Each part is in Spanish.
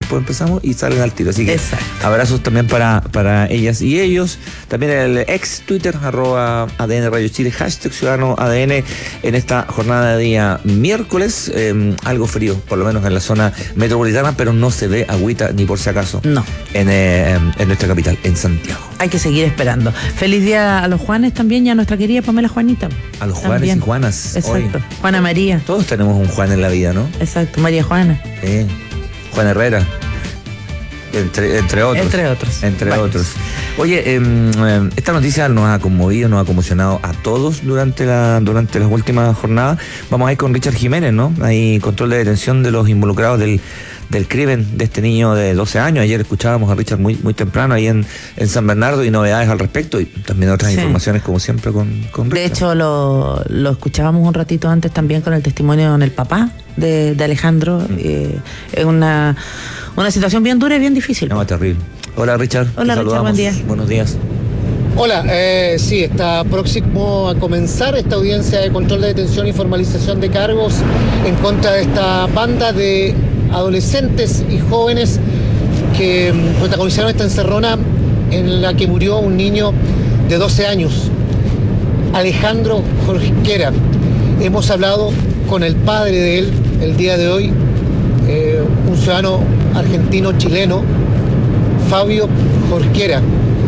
después empezamos y salen al tiro. Así que exacto. Abrazos también para ellas y ellos. También el ex Twitter, @ADN Radio Chile, #Ciudadano ADN en esta jornada de día miércoles. Algo frío, por lo menos en la zona metropolitana, pero no se ve agüita ni por si acaso. No. En nuestra capital, en Santiago. Hay que seguir esperando. Feliz día a los Juanes también y a nuestra querida Pamela Juanita. A los Juanes también. y Juanas. Exacto. Hoy. Juana María. Todos tenemos un Juan en la vida, ¿no? Exacto. María Juana. Juan Herrera. Entre otros. Entre otros. Oye, esta noticia nos ha conmovido, nos ha conmocionado a todos durante las últimas jornadas. Vamos a ir con Richard Jiménez, ¿no? Hay control de detención de los involucrados del crimen de este niño de 12 años. Ayer escuchábamos a Richard muy temprano ahí en San Bernardo y novedades al respecto y también otras informaciones como siempre con Richard. De hecho lo escuchábamos un ratito antes también con el testimonio del papá de Alejandro. Es una situación bien dura y bien difícil. No, terrible. Hola Richard. Hola Richard, buen día. Buenos días. Hola, sí, está próximo a comenzar esta audiencia de control de detención y formalización de cargos en contra de esta banda de adolescentes y jóvenes que protagonizaron esta encerrona en la que murió un niño de 12 años, Alejandro Jorquera. Hemos hablado con el padre de él el día de hoy, un ciudadano argentino-chileno, Fabio Jorquera.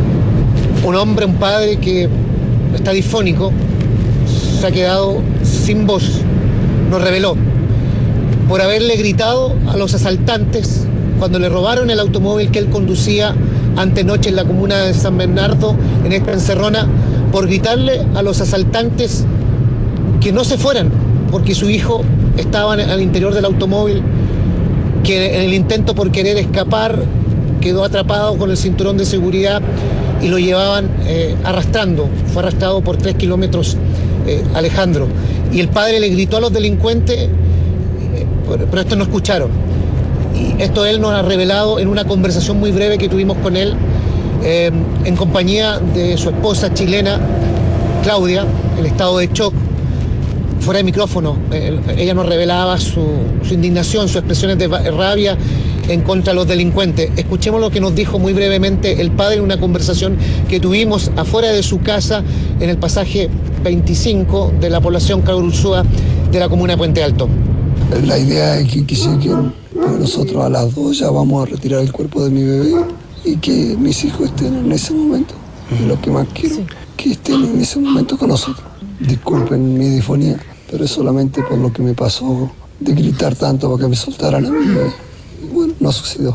Un padre que está disfónico, se ha quedado sin voz, nos reveló, por haberle gritado a los asaltantes cuando le robaron el automóvil que él conducía antenoche en la comuna de San Bernardo, en esta encerrona, por gritarle a los asaltantes que no se fueran, porque su hijo estaba al interior del automóvil, que en el intento por querer escapar quedó atrapado con el cinturón de seguridad y lo llevaban arrastrando. Fue arrastrado por 3 kilómetros Alejandro. Y el padre le gritó a los delincuentes, pero estos no escucharon. Y esto él nos ha revelado en una conversación muy breve que tuvimos con él en compañía de su esposa chilena, Claudia, en estado de shock. Fuera de micrófono, ella nos revelaba su indignación, sus expresiones de rabia en contra de los delincuentes. Escuchemos lo que nos dijo muy brevemente el padre en una conversación que tuvimos afuera de su casa en el pasaje 25 de la población Cauruzúa de la comuna de Puente Alto. La idea es que nosotros a las 2 ya vamos a retirar el cuerpo de mi bebé y que mis hijos estén en ese momento. Y lo que más quiero, que estén en ese momento con nosotros. Disculpen mi disfonía, pero es solamente por lo que me pasó de gritar tanto para que me soltaran a mi bebé. Bueno, no sucedió.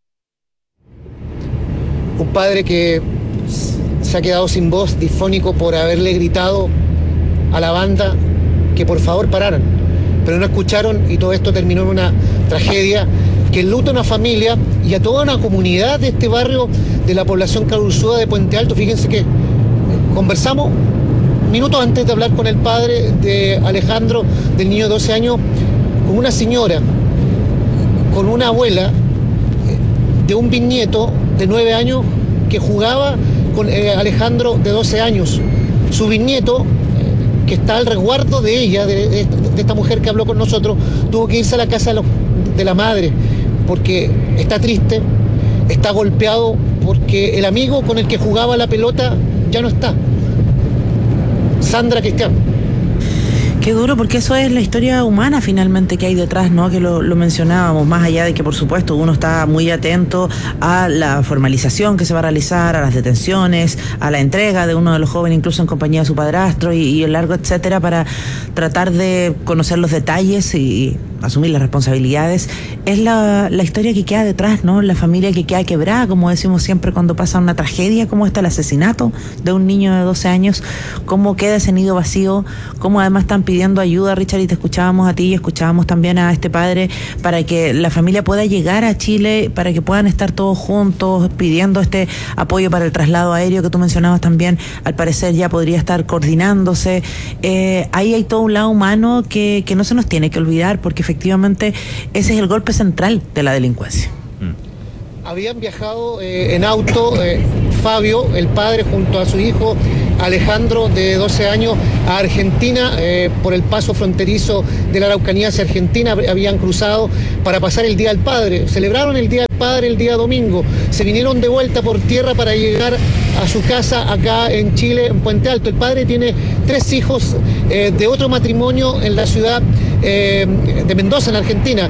Un padre que se ha quedado sin voz, disfónico, por haberle gritado a la banda que por favor pararan, pero no escucharon y todo esto terminó en una tragedia que enluta a una familia y a toda una comunidad de este barrio de la población Cauruzúa de Puente Alto. Fíjense que conversamos minutos antes de hablar con el padre de Alejandro, del niño de 12 años, con una señora, con una abuela de un bisnieto de 9 años que jugaba con Alejandro de 12 años. Su bisnieto, que está al resguardo de ella, de esta mujer que habló con nosotros, tuvo que irse a la casa de la madre porque está triste, está golpeado porque el amigo con el que jugaba la pelota ya no está. Sandra Cristian. Qué duro, porque eso es la historia humana finalmente que hay detrás, ¿no? Que lo mencionábamos, más allá de que por supuesto uno está muy atento a la formalización que se va a realizar, a las detenciones, a la entrega de uno de los jóvenes incluso en compañía de su padrastro y el largo etcétera, para tratar de conocer los detalles y asumir las responsabilidades. Es la historia que queda detrás, ¿no? La familia que queda quebrada, como decimos siempre cuando pasa una tragedia como esta, el asesinato de un niño de 12 años, cómo queda ese nido vacío, cómo además están pidiendo ayuda, Richard, y te escuchábamos a ti y escuchábamos también a este padre, para que la familia pueda llegar a Chile, para que puedan estar todos juntos pidiendo este apoyo para el traslado aéreo que tú mencionabas también. Al parecer ya podría estar coordinándose. Ahí hay todo un lado humano que no se nos tiene que olvidar, porque efectivamente ese es el golpe central de la delincuencia. Habían viajado en auto Fabio, el padre, junto a su hijo Alejandro, de 12 años, a Argentina por el paso fronterizo de la Araucanía hacia Argentina. Habían cruzado para pasar el Día del Padre. Celebraron el Día del Padre el día domingo. Se vinieron de vuelta por tierra para llegar a su casa acá en Chile, en Puente Alto. El padre tiene 3 hijos de otro matrimonio en la ciudad de Mendoza, en Argentina.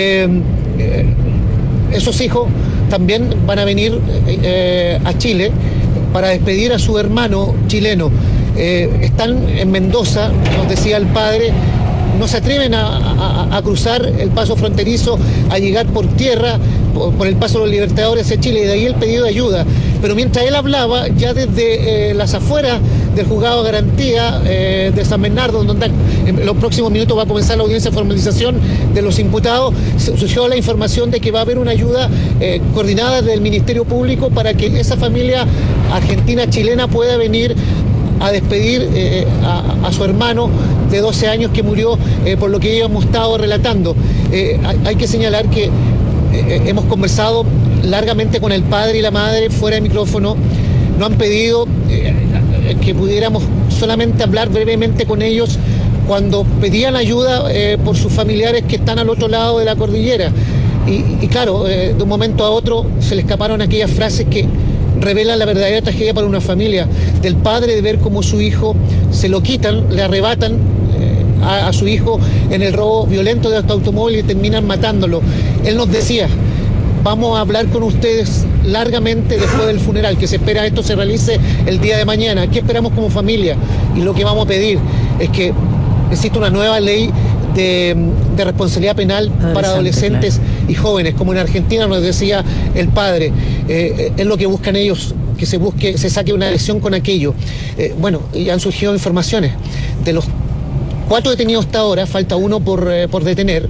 Esos hijos también van a venir a Chile para despedir a su hermano chileno. Están en Mendoza, nos decía el padre, no se atreven a cruzar el paso fronterizo, a llegar por tierra, por el paso de los Libertadores hacia Chile, y de ahí el pedido de ayuda. Pero mientras él hablaba, ya desde las afueras del juzgado de garantía de San Bernardo, donde en los próximos minutos va a comenzar la audiencia de formalización de los imputados, surgió la información de que va a haber una ayuda coordinada del Ministerio Público para que esa familia argentina-chilena pueda venir a despedir a su hermano de 12 años que murió por lo que ellos hemos estado relatando. Hay que señalar que hemos conversado largamente con el padre y la madre fuera de micrófono. Nos han pedido que pudiéramos solamente hablar brevemente con ellos cuando pedían ayuda por sus familiares que están al otro lado de la cordillera. Y claro, de un momento a otro se le escaparon aquellas frases que revelan la verdadera tragedia para una familia, del padre de ver cómo su hijo se lo quitan, le arrebatan a su hijo en el robo violento de este automóvil y terminan matándolo. Él nos decía: vamos a hablar con ustedes largamente después del funeral, que se espera esto se realice el día de mañana. ¿Qué esperamos como familia? Y lo que vamos a pedir es que exista una nueva ley de responsabilidad penal para adolescentes y jóvenes, como en Argentina nos decía el padre. Es lo que buscan ellos, que se saque una lección con aquello. Bueno, y han surgido informaciones. De los 4 detenidos hasta ahora, falta uno por detener.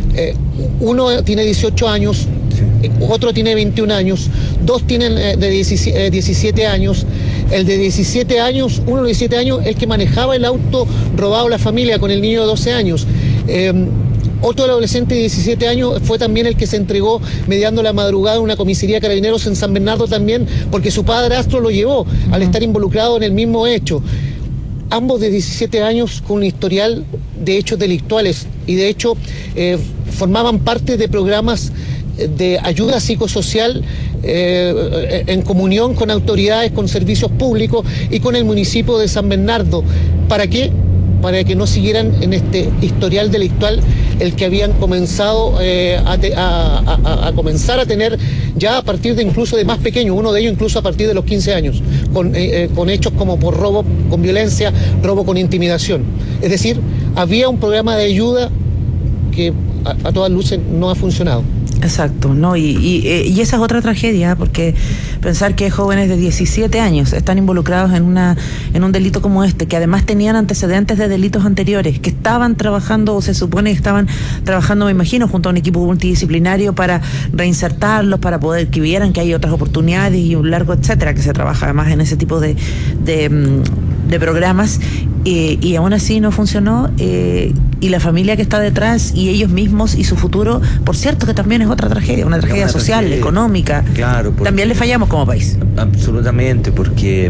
Uno tiene 18 años, otro tiene 21 años, 2 tienen de 17 años. El de 17 años, uno de 17 años, el que manejaba el auto robado a la familia con el niño de 12 años. Otro adolescente de 17 años fue también el que se entregó mediando la madrugada en una comisaría de Carabineros en San Bernardo también, porque su padrastro lo llevó al estar involucrado en el mismo hecho. Ambos de 17 años con un historial de hechos delictuales y de hecho formaban parte de programas de ayuda psicosocial en comunión con autoridades, con servicios públicos y con el municipio de San Bernardo. ¿Para qué? Para que no siguieran en este historial delictual el que habían comenzado a comenzar a tener ya a partir de incluso de más pequeños, uno de ellos incluso a partir de los 15 años, con hechos como por robo con violencia, robo con intimidación. Es decir, había un programa de ayuda que a todas luces no ha funcionado. Exacto, ¿no? Y esa es otra tragedia, porque pensar que jóvenes de 17 años están involucrados en un delito como este, que además tenían antecedentes de delitos anteriores, que estaban trabajando, o se supone que estaban trabajando, me imagino, junto a un equipo multidisciplinario para reinsertarlos, para poder que vieran que hay otras oportunidades y un largo etcétera, que se trabaja además en ese tipo de programas, y aún así no funcionó, y la familia que está detrás y ellos mismos y su futuro, por cierto que también es otra tragedia, una tragedia social, tragedia económica. Claro, también le fallamos como país. Absolutamente, porque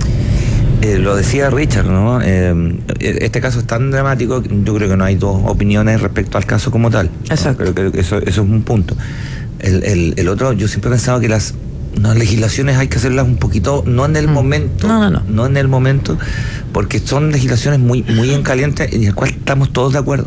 lo decía Richard, ¿no? Este caso es tan dramático, yo creo que no hay dos opiniones respecto al caso como tal. Exacto. ¿No? Creo que eso es un punto. El otro, yo siempre he pensado que las legislaciones hay que hacerlas un poquito, no en el momento, no en el momento, porque son legislaciones muy en caliente en el cual estamos todos de acuerdo,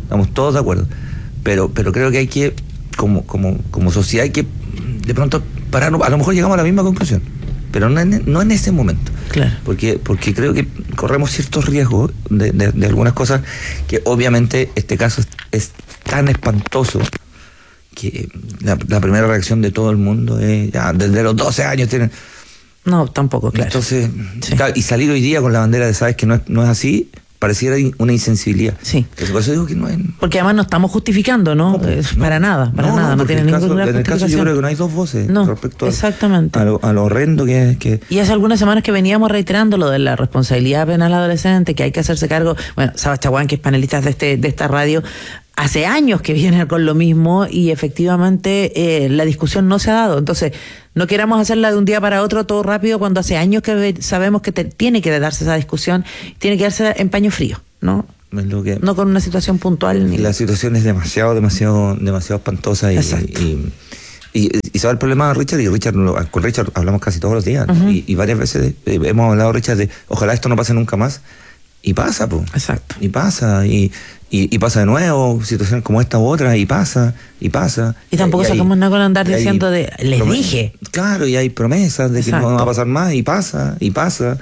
pero creo que hay que, como sociedad, hay que de pronto parar. A lo mejor llegamos a la misma conclusión, pero no en ese momento. Claro. Porque creo que corremos ciertos riesgos de algunas cosas que obviamente este caso es tan espantoso que la primera reacción de todo el mundo es: ya, desde los 12 años tienen... No, tampoco, claro. Entonces, sí. Claro, y salir hoy día con la bandera de sabes que no es así, pareciera una insensibilidad. Sí. Por eso digo que no es... Porque además no estamos justificando, ¿no? Para nada, no tiene ninguna justificación. En el caso yo creo que no hay dos voces respecto exactamente. a lo horrendo que es. Y hace algunas semanas que veníamos reiterando lo de la responsabilidad penal adolescente, que hay que hacerse cargo. Bueno, Saba Chaguán, que es panelista de esta radio, hace años que viene con lo mismo y efectivamente la discusión no se ha dado. Entonces, no queramos hacerla de un día para otro todo rápido cuando hace años que sabemos que tiene que darse esa discusión, tiene que darse en paño frío, ¿no? Es lo que, no con una situación puntual. La situación es demasiado espantosa y sabe el problema, Richard, con Richard hablamos casi todos los días, ¿no? Y varias veces hemos hablado, Richard, de ojalá esto no pase nunca más, y pasa, pues. Exacto. Y pasa, y pasa de nuevo, situaciones como esta u otra, y pasa. Y tampoco sacamos nada con andar diciendo les dije. Claro, y hay promesas de que no va a pasar más, y pasa. Y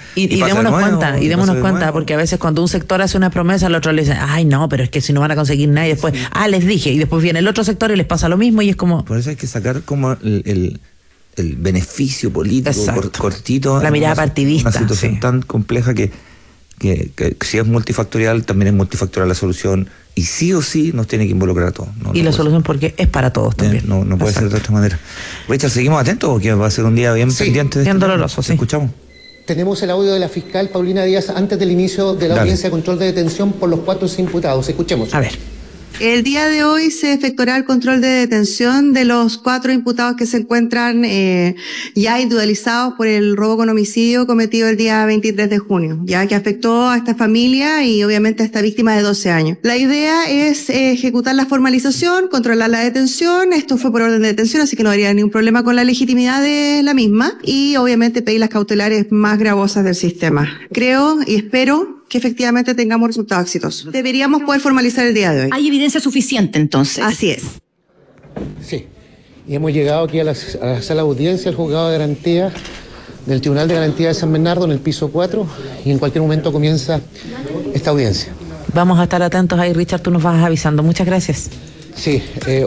démonos cuenta, porque a veces cuando un sector hace una promesa, el otro le dice, ay no, pero es que si no van a conseguir nada, y después, les dije, y después viene el otro sector y les pasa lo mismo, y es como... Por eso hay que sacar como el beneficio político cortito. La mirada partidista. Una situación tan compleja que si es multifactorial, también es multifactorial la solución, y sí o sí nos tiene que involucrar a todos. Y la solución porque es para todos también. No puede ser de otra manera. Richard, ¿seguimos atentos porque va a ser un día bien pendiente? Bien doloroso, sí. Escuchamos. Tenemos el audio de la fiscal Paulina Díaz antes del inicio de la audiencia de control de detención por los 4 imputados. Escuchemos. A ver. El día de hoy se efectuará el control de detención de los 4 imputados que se encuentran ya individualizados por el robo con homicidio cometido el día 23 de junio, ya que afectó a esta familia y obviamente a esta víctima de 12 años. La idea es ejecutar la formalización, controlar la detención. Esto fue por orden de detención, así que no habría ningún problema con la legitimidad de la misma, y obviamente pedir las cautelares más gravosas del sistema. Creo y espero que efectivamente tengamos resultados exitosos. Deberíamos poder formalizar el día de hoy. ¿Hay evidencia suficiente entonces? Así es. Sí, y hemos llegado aquí a la sala de audiencia, al juzgado de garantía del Tribunal de Garantía de San Bernardo, en el piso 4, y en cualquier momento comienza esta audiencia. Vamos a estar atentos ahí, Richard, tú nos vas avisando. Muchas gracias. Sí,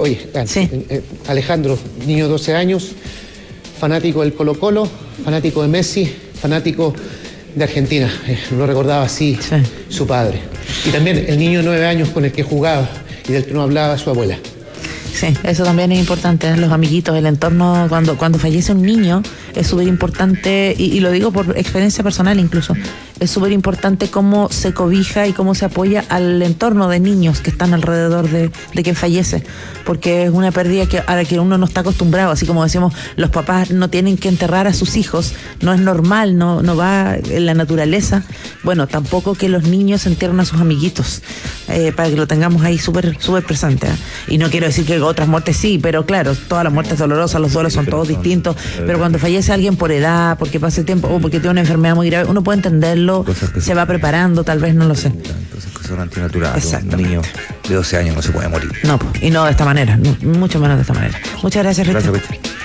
Alejandro, niño de 12 años, fanático del Colo-Colo, fanático de Messi, fanático de Argentina, lo recordaba así su padre. Y también el niño de 9 años con el que jugaba y del que no hablaba su abuela. Sí, eso también es importante, los amiguitos, el entorno, cuando fallece un niño, es súper importante, y lo digo por experiencia personal incluso, es súper importante cómo se cobija y cómo se apoya al entorno de niños que están alrededor de quien fallece, porque es una pérdida a la que uno no está acostumbrado, así como decimos, los papás no tienen que enterrar a sus hijos, no es normal, no va en la naturaleza, bueno, tampoco que los niños entierren a sus amiguitos, para que lo tengamos ahí súper presente, ¿eh? Y no quiero decir que otras muertes sí, pero claro, todas las muertes dolorosas, los duelos son todos distintos, pero cuando fallece alguien por edad, porque pasa el tiempo o porque tiene una enfermedad muy grave, uno puede entenderlo, se va preparando, tal vez, no lo sé. Entonces, que son antinaturales. Un niño de 12 años no se puede morir. No, y no de esta manera, mucho menos de esta manera. Muchas gracias, Richard.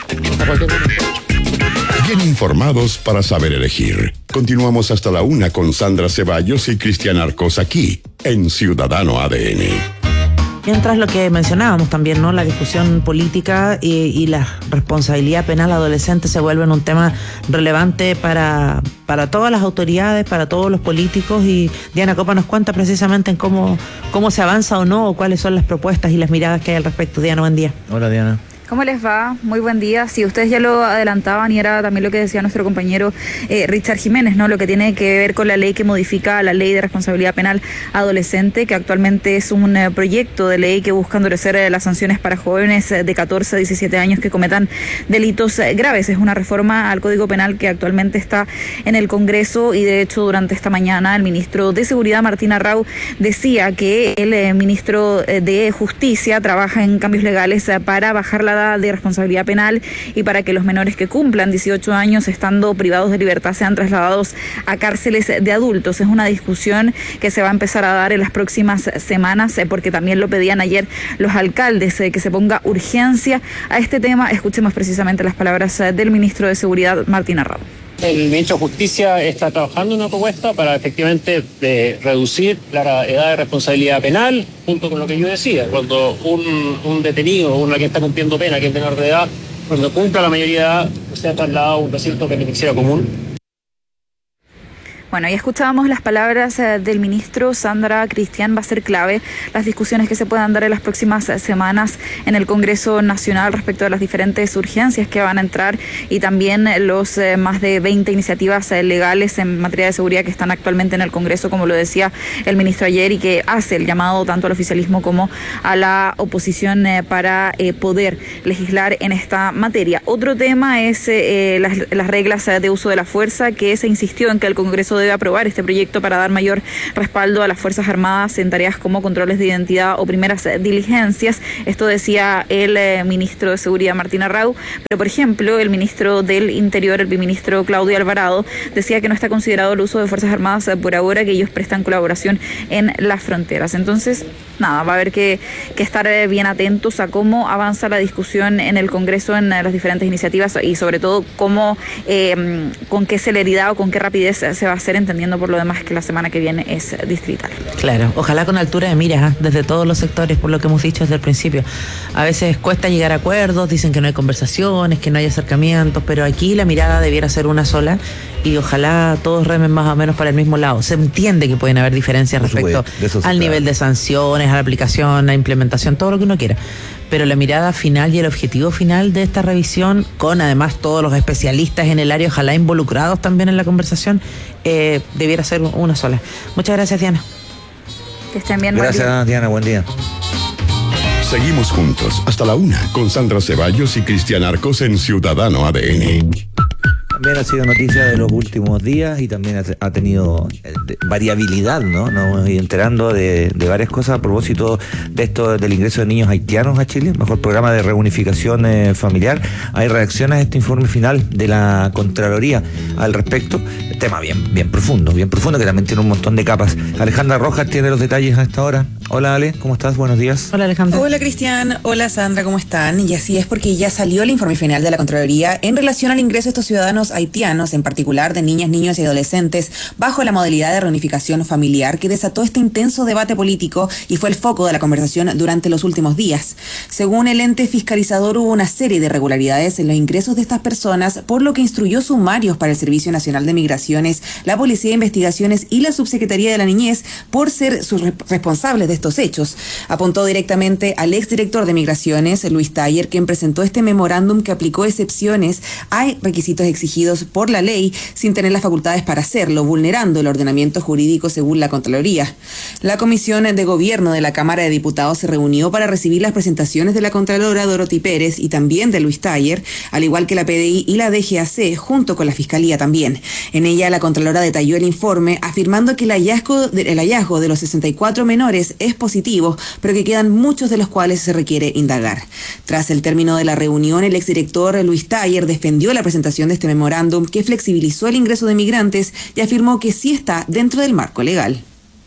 Bien informados para saber elegir. Continuamos hasta la 1 con Sandra Ceballos y Cristian Arcos aquí, en Ciudadano ADN. Mientras lo que mencionábamos también, ¿no? La discusión política y la responsabilidad penal adolescente se vuelven un tema relevante para todas las autoridades, para todos los políticos, y Diana Copa nos cuenta precisamente en cómo se avanza o no, o cuáles son las propuestas y las miradas que hay al respecto. Diana, buen día. Hola, Diana. ¿Cómo les va? Muy buen día. Sí, ustedes ya lo adelantaban y era también lo que decía nuestro compañero Richard Jiménez, ¿no? Lo que tiene que ver con la ley que modifica la ley de responsabilidad penal adolescente, que actualmente es un proyecto de ley que busca endurecer las sanciones para jóvenes de 14 a 17 años que cometan delitos graves. Es una reforma al Código Penal que actualmente está en el Congreso, y de hecho durante esta mañana el ministro de Seguridad, Martín Arrau, decía que el ministro de Justicia trabaja en cambios legales para bajar la de responsabilidad penal y para que los menores que cumplan 18 años estando privados de libertad sean trasladados a cárceles de adultos. Es una discusión que se va a empezar a dar en las próximas semanas, porque también lo pedían ayer los alcaldes, que se ponga urgencia a este tema. Escuchemos precisamente las palabras del ministro de Seguridad, Martín Arrau. El ministro de Justicia está trabajando en una propuesta para efectivamente reducir la edad de responsabilidad penal, junto con lo que yo decía, cuando un detenido, una que está cumpliendo pena, que es menor de edad, cuando cumpla la mayoría de edad, sea trasladado a un recinto penitenciario común. Bueno, ya escuchábamos las palabras del ministro. Sandra Cristián, va a ser clave las discusiones que se puedan dar en las próximas semanas en el Congreso Nacional respecto a las diferentes urgencias que van a entrar y también los más de 20 iniciativas legales en materia de seguridad que están actualmente en el Congreso, como lo decía el ministro ayer, y que hace el llamado tanto al oficialismo como a la oposición para poder legislar en esta materia. Otro tema es las reglas de uso de la fuerza, que se insistió en que el Congreso debe aprobar este proyecto para dar mayor respaldo a las Fuerzas Armadas en tareas como controles de identidad o primeras diligencias. Esto decía el ministro de Seguridad, Martín Arrau, pero por ejemplo el ministro del Interior, el viceministro Claudio Alvarado, decía que no está considerado el uso de Fuerzas Armadas por ahora, que ellos prestan colaboración en las fronteras. Entonces, nada, va a haber que estar bien atentos a cómo avanza la discusión en el Congreso en las diferentes iniciativas y sobre todo cómo, con qué celeridad o con qué rapidez se va a hacer, entendiendo por lo demás que la semana que viene es distrital. Claro, ojalá con altura de miras, desde todos los sectores, por lo que hemos dicho desde el principio. A veces cuesta llegar a acuerdos, dicen que no hay conversaciones, que no hay acercamientos, pero aquí la mirada debiera ser una sola y ojalá todos remen más o menos para el mismo lado. Se entiende que pueden haber diferencias respecto al nivel de sanciones, a la aplicación, a la implementación, todo lo que uno quiera. Pero la mirada final y el objetivo final de esta revisión, con además todos los especialistas en el área, ojalá involucrados también en la conversación, debiera ser una sola. Muchas gracias, Diana. Que estén bien. Gracias, Diana, buen día. Seguimos juntos hasta la 1 con Sandra Ceballos y Cristian Arcos en Ciudadano ADN. También ha sido noticia de los últimos días y también ha tenido variabilidad, ¿no? Nos hemos ido enterando de varias cosas a propósito de esto del ingreso de niños haitianos a Chile, mejor programa de reunificación familiar. Hay reacciones a este informe final de la Contraloría al respecto. El tema bien profundo, que también tiene un montón de capas. Alejandra Rojas tiene los detalles a esta hora. Hola, Ale, ¿cómo estás? Buenos días. Hola, Alejandra. Hola, Cristian. Hola, Sandra, ¿cómo están? Y así es, porque ya salió el informe final de la Contraloría en relación al ingreso de estos ciudadanos haitianos, en particular de niñas, niños y adolescentes, bajo la modalidad de reunificación familiar, que desató este intenso debate político y fue el foco de la conversación durante los últimos días. Según el ente fiscalizador, hubo una serie de irregularidades en los ingresos de estas personas, por lo que instruyó sumarios para el Servicio Nacional de Migraciones, la Policía de Investigaciones y la Subsecretaría de la Niñez por ser sus responsables de estos hechos. Apuntó directamente al exdirector de Migraciones, Luis Taller, quien presentó este memorándum que aplicó excepciones a requisitos exigidos por la ley sin tener las facultades para hacerlo, vulnerando el ordenamiento jurídico según la Contraloría. La Comisión de Gobierno de la Cámara de Diputados se reunió para recibir las presentaciones de la Contralora Dorothy Pérez y también de Luis Taller, al igual que la PDI y la DGAC, junto con la Fiscalía también. En ella, la Contralora detalló el informe, afirmando que el hallazgo de los 64 menores es positivo, pero que quedan muchos de los cuales se requiere indagar. Tras el término de la reunión, el exdirector Luis Taller defendió la presentación de este memorándum, que flexibilizó el ingreso de migrantes y afirmó que sí está dentro del marco legal.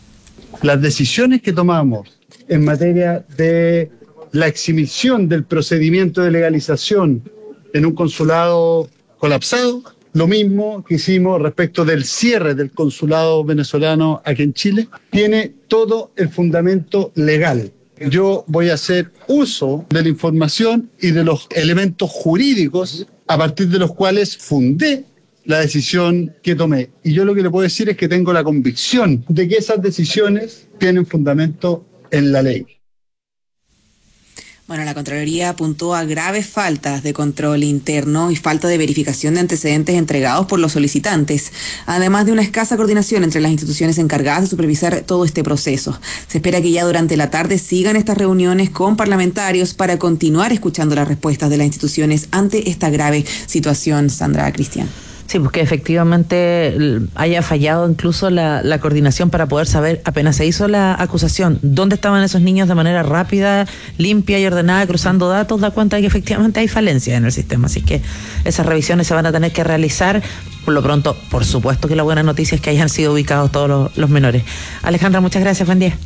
Las decisiones que tomamos en materia de la exhibición del procedimiento de legalización en un consulado colapsado, lo mismo que hicimos respecto del cierre del consulado venezolano aquí en Chile, tiene todo el fundamento legal. Yo voy a hacer uso de la información y de los elementos jurídicos a partir de los cuales fundé la decisión que tomé. Y yo lo que le puedo decir es que tengo la convicción de que esas decisiones tienen fundamento en la ley. Bueno, la Contraloría apuntó a graves faltas de control interno y falta de verificación de antecedentes entregados por los solicitantes, además de una escasa coordinación entre las instituciones encargadas de supervisar todo este proceso. Se espera que ya durante la tarde sigan estas reuniones con parlamentarios para continuar escuchando las respuestas de las instituciones ante esta grave situación. Sandra, Cristian. Sí, pues que efectivamente haya fallado incluso la coordinación para poder saber, apenas se hizo la acusación, dónde estaban esos niños de manera rápida, limpia y ordenada, cruzando datos, da cuenta de que efectivamente hay falencias en el sistema. Así que esas revisiones se van a tener que realizar. Por lo pronto, por supuesto que la buena noticia es que hayan sido ubicados todos los menores. Alejandra, muchas gracias, buen día.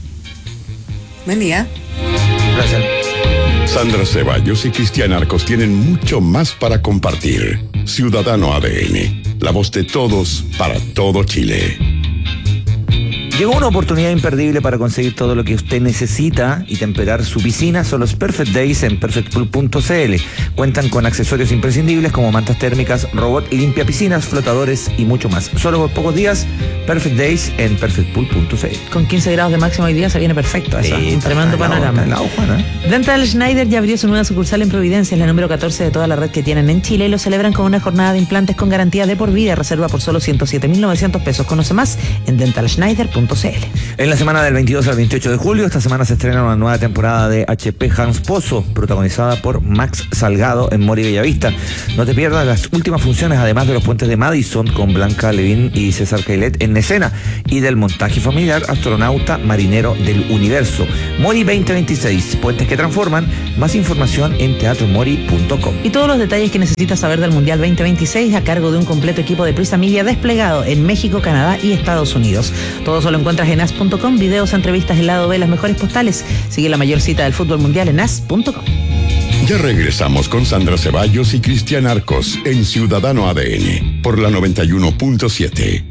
Buen día. Gracias. Sandra Ceballos y Cristian Arcos tienen mucho más para compartir. Ciudadano ADN, la voz de todos para todo Chile. Llegó una oportunidad imperdible para conseguir todo lo que usted necesita y temperar su piscina. Son los Perfect Days en perfectpool.cl. Cuentan con accesorios imprescindibles como mantas térmicas, robot limpia piscinas, flotadores y mucho más. Solo por pocos días, Perfect Days en perfectpool.cl. Con 15 grados de máximo hoy día se viene perfecto eso. Un tremendo panorama. Dental Schneider ya abrió su nueva sucursal en Providencia, es la número 14 de toda la red que tienen en Chile, y lo celebran con una jornada de implantes con garantía de por vida. Reserva por solo 107.900 pesos. Conoce más en dentalschneider.cl. En la semana del 22 al 28 de julio, esta semana se estrena una nueva temporada de HP Hans Pozo, protagonizada por Max Salgado en Mori Bellavista. No te pierdas las últimas funciones, además de los puentes de Madison con Blanca Levín y César Cailet en escena, y del montaje familiar Astronauta Marinero del Universo. Mori 2026, puentes que transforman. Más información en teatromori.com. Y todos los detalles que necesitas saber del Mundial 2026 a cargo de un completo equipo de Prisa Media desplegado en México, Canadá y Estados Unidos. Todo eso lo encuentras en as.com, videos, entrevistas, el lado B, las mejores postales. Sigue la mayor cita del fútbol mundial en as.com. Ya regresamos con Sandra Ceballos y Cristian Arcos en Ciudadano ADN por la 91.7.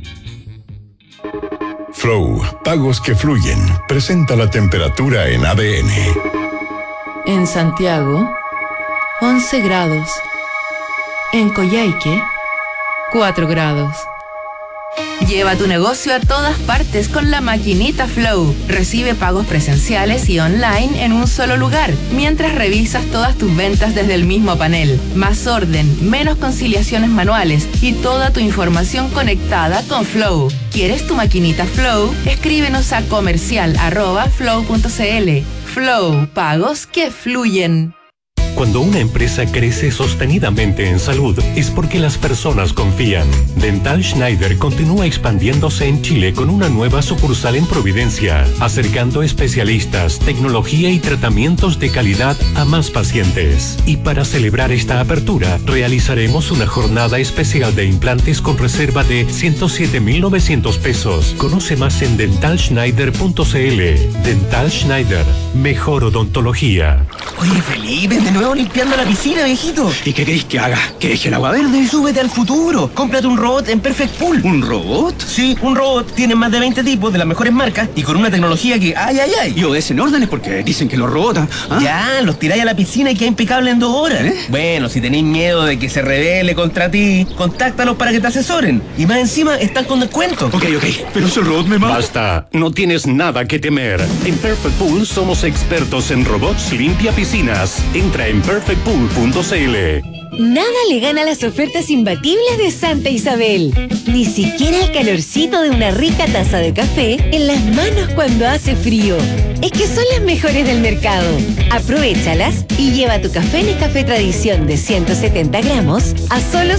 Flow, pagos que fluyen, presenta la temperatura en ADN. En Santiago, 11 grados. En Coyhaique, 4 grados. Lleva tu negocio a todas partes con la maquinita Flow. Recibe pagos presenciales y online en un solo lugar, mientras revisas todas tus ventas desde el mismo panel. Más orden, menos conciliaciones manuales y toda tu información conectada con Flow. ¿Quieres tu maquinita Flow? Escríbenos a comercial@flow.cl. Flow, pagos que fluyen. Cuando una empresa crece sostenidamente en salud, es porque las personas confían. Dental Schneider continúa expandiéndose en Chile con una nueva sucursal en Providencia, acercando especialistas, tecnología y tratamientos de calidad a más pacientes. Y para celebrar esta apertura, realizaremos una jornada especial de implantes con reserva de 107.900 pesos. Conoce más en dentalschneider.cl. Dental Schneider, mejor odontología. Oye, Felipe, de nuevo limpiando la piscina, viejito. ¿Y qué querés que haga? ¿Que deje el agua verde? Súbete al futuro. Cómprate un robot en Perfect Pool. ¿Un robot? Sí, un robot. Tiene más de 20 tipos de las mejores marcas y con una tecnología que ¡ay! Y obedecen órdenes porque dicen que los robots... Ya, los tiráis a la piscina y queda impecable en 2 horas. Bueno, si tenéis miedo de que se rebele contra ti, contáctalos para que te asesoren. Y más encima, están con descuento. Ok. Pero ese robot me mata. Basta, no tienes nada que temer. En Perfect Pool somos expertos en robots limpia piscinas. Entra en perfectpool.cl. Nada le gana a las ofertas imbatibles de Santa Isabel. Ni siquiera el calorcito de una rica taza de café en las manos cuando hace frío. Es que son las mejores del mercado. Aprovéchalas y lleva tu café Nescafé Tradición de 170 gramos a solo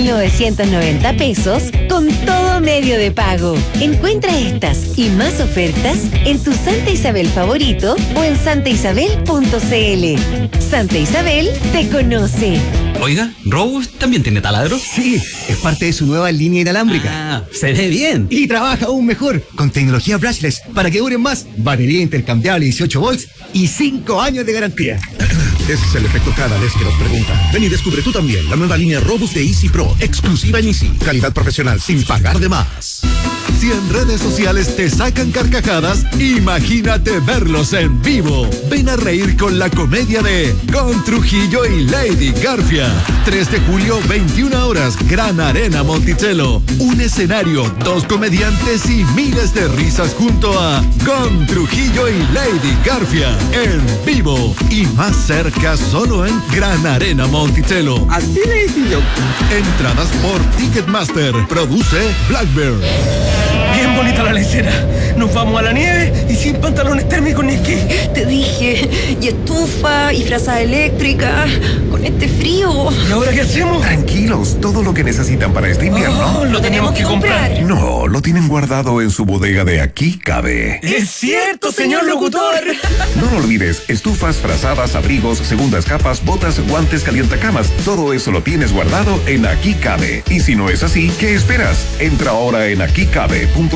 6.990 pesos con todo medio de pago. Encuentra estas y más ofertas en tu Santa Isabel favorito o en santaisabel.cl. Santa Isabel te conoce. Oiga, ¿Robus también tiene taladro? Sí, es parte de su nueva línea inalámbrica. Ah, se ve bien. Y trabaja aún mejor, con tecnología brushless para que duren más, batería intercambiable 18 volts y 5 años de garantía. Ese es el efecto cada vez que nos preguntan. Ven y descubre tú también la nueva línea Robus de Easy Pro, exclusiva en Easy. Calidad profesional sin pagar de más. Si en redes sociales te sacan carcajadas, imagínate verlos en vivo. Ven a reír con la comedia de Con Trujillo y Lady Garfia. 3 de julio, 21 horas, Gran Arena Monticello. Un escenario, 2 comediantes y miles de risas junto a Con Trujillo y Lady Garfia. En vivo y más cerca solo en Gran Arena Monticello. Así le hice yo. Entradas por Ticketmaster. Produce Blackbird. Bien bonita la lecera. Nos vamos a la nieve y sin pantalones térmicos ni esquí. Te dije, y estufa, y frazada eléctrica, con este frío. ¿Y ahora qué hacemos? Tranquilos, todo lo que necesitan para este invierno. Lo tenemos que comprar. No, lo tienen guardado en su bodega de Aquí Cabe. ¡Es cierto, señor locutor! No lo olvides, estufas, frazadas, abrigos, segundas capas, botas, guantes, calientacamas. Todo eso lo tienes guardado en Aquí Cabe. Y si no es así, ¿qué esperas? Entra ahora en aquicabe.cl.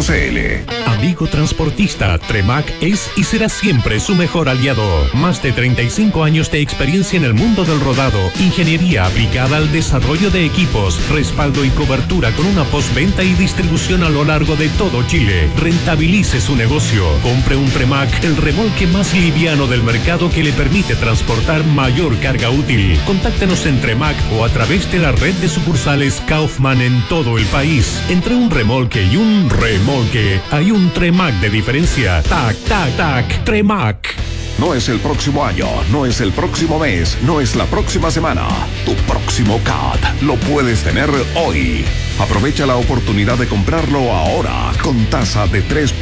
Amigo transportista, Tremac es y será siempre su mejor aliado. Más de 35 años de experiencia en el mundo del rodado, ingeniería aplicada al desarrollo de equipos, respaldo y cobertura con una postventa y distribución a lo largo de todo Chile. Rentabilice su negocio. Compre un Tremac, el remolque más liviano del mercado que le permite transportar mayor carga útil. Contáctenos en Tremac o a través de la red de sucursales Kaufman en todo el país. Entre un remolque y un remolque hay un Tremac de diferencia. Tac, tac, tac. Tremac. No es el próximo año, no es el próximo mes, no es la próxima semana. Tu próximo CAT lo puedes tener hoy. Aprovecha la oportunidad de comprarlo ahora con tasa de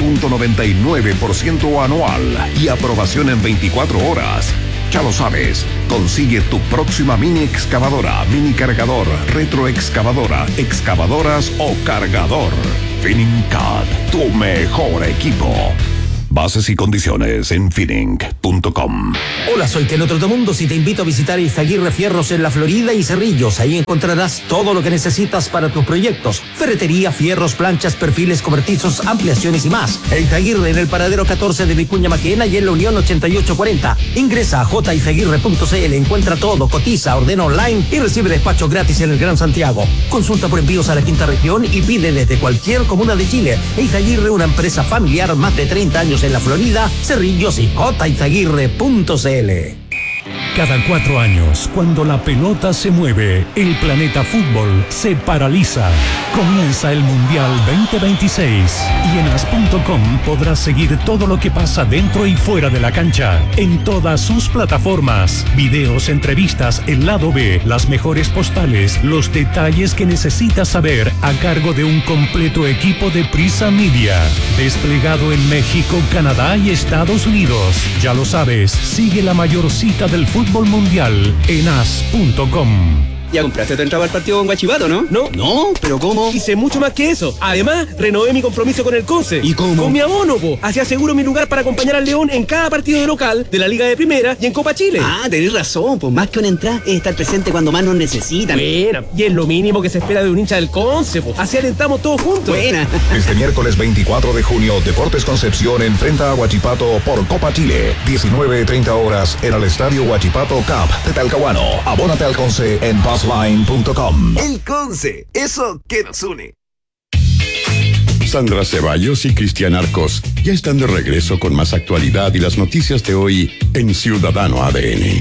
3.99% anual y aprobación en 24 horas. Ya lo sabes, consigue tu próxima mini excavadora, mini cargador, retroexcavadora, excavadoras o cargador. FinningCAT, tu mejor equipo. Bases y condiciones en finning.com. Hola, soy Teno Trotamundos y te invito a visitar Izaguirre Fierros en La Florida y Cerrillos. Ahí encontrarás todo lo que necesitas para tus proyectos: ferretería, fierros, planchas, perfiles cobertizos, ampliaciones y más. Izaguirre en el paradero 14 de Vicuña Maquena y en la Unión 8840. Ingresa a jizaguirre.cl, encuentra todo, cotiza, ordena online y recibe despacho gratis en el Gran Santiago. Consulta por envíos a la quinta región y pide desde cualquier comuna de Chile. Izaguirre, una empresa familiar, más de 30 años en la Florida, Cerrillos y jizaguirre.cl. Cada 4 años, cuando la pelota se mueve, el planeta fútbol se paraliza. Comienza el Mundial 2026 y en as.com podrás seguir todo lo que pasa dentro y fuera de la cancha, en todas sus plataformas. Videos, entrevistas, el lado B, las mejores postales, los detalles que necesitas saber a cargo de un completo equipo de Prisa Media, desplegado en México, Canadá y Estados Unidos. Ya lo sabes, sigue la mayor cita del fútbol mundial en as.com. Ya compraste tu entrada al partido con Guachipato, ¿no? No, pero ¿cómo? Hice mucho más que eso. Además, renové mi compromiso con el Conce. ¿Y cómo? Con mi abono, po. Así aseguro mi lugar para acompañar al León en cada partido de local de la Liga de Primera y en Copa Chile. Ah, tenés razón, pues más que una entrada es estar presente cuando más nos necesitan. Buena, y es lo mínimo que se espera de un hincha del Conce, po. Así alentamos todos juntos. Buena. Este miércoles 24 de junio, Deportes Concepción enfrenta a Huachipato por Copa Chile. 19:30 horas en el Estadio Huachipato Cup de Talcahuano. Abónate al Conce en passline.com. El Conce, eso que nos une. Sandra Ceballos y Cristian Arcos ya están de regreso con más actualidad y las noticias de hoy en Ciudadano ADN.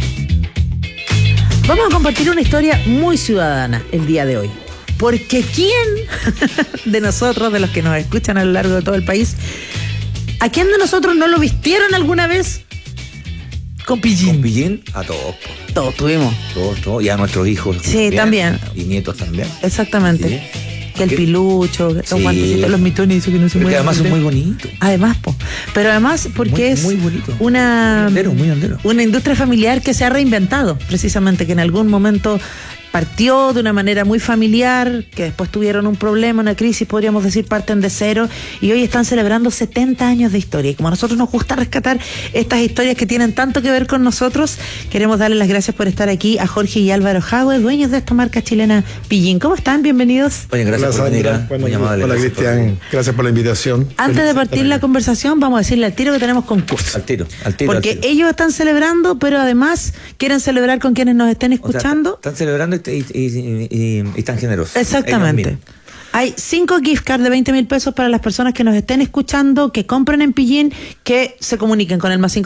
Vamos a compartir una historia muy ciudadana el día de hoy. Porque ¿quién de nosotros, de los que nos escuchan a lo largo de todo el país, a quién de nosotros no lo vistieron alguna vez con pillín? Con pillín a todos. Todos tuvimos. Todos. Y a nuestros hijos. Sí, también. Y nietos también. Exactamente. Sí. Que el pilucho, los guantecitos, los mitones, eso que no se mueven. Porque además son muy bonitos. Además, pero además porque es muy bonito. Una industria familiar que se ha reinventado, precisamente, que en algún momento partió de una manera muy familiar, que después tuvieron un problema, una crisis, podríamos decir, parten de cero, y hoy están celebrando 70 años de historia. Y como a nosotros nos gusta rescatar estas historias que tienen tanto que ver con nosotros, queremos darles las gracias por estar aquí a Jorge y Álvaro Jadwe, dueños de esta marca chilena Pillín. ¿Cómo están? Bienvenidos. Oye, gracias por venir. Hola, Cristian. Gracias por la invitación. Antes de partir la conversación, vamos a decirle al tiro que tenemos concurso. Al tiro. Porque ellos están celebrando, pero además quieren celebrar con quienes nos estén escuchando. O sea, están celebrando y están generosos. Exactamente. Hay 5 gift cards de 20.000 pesos para las personas que nos estén escuchando, que compren en Pillín, que se comuniquen con el más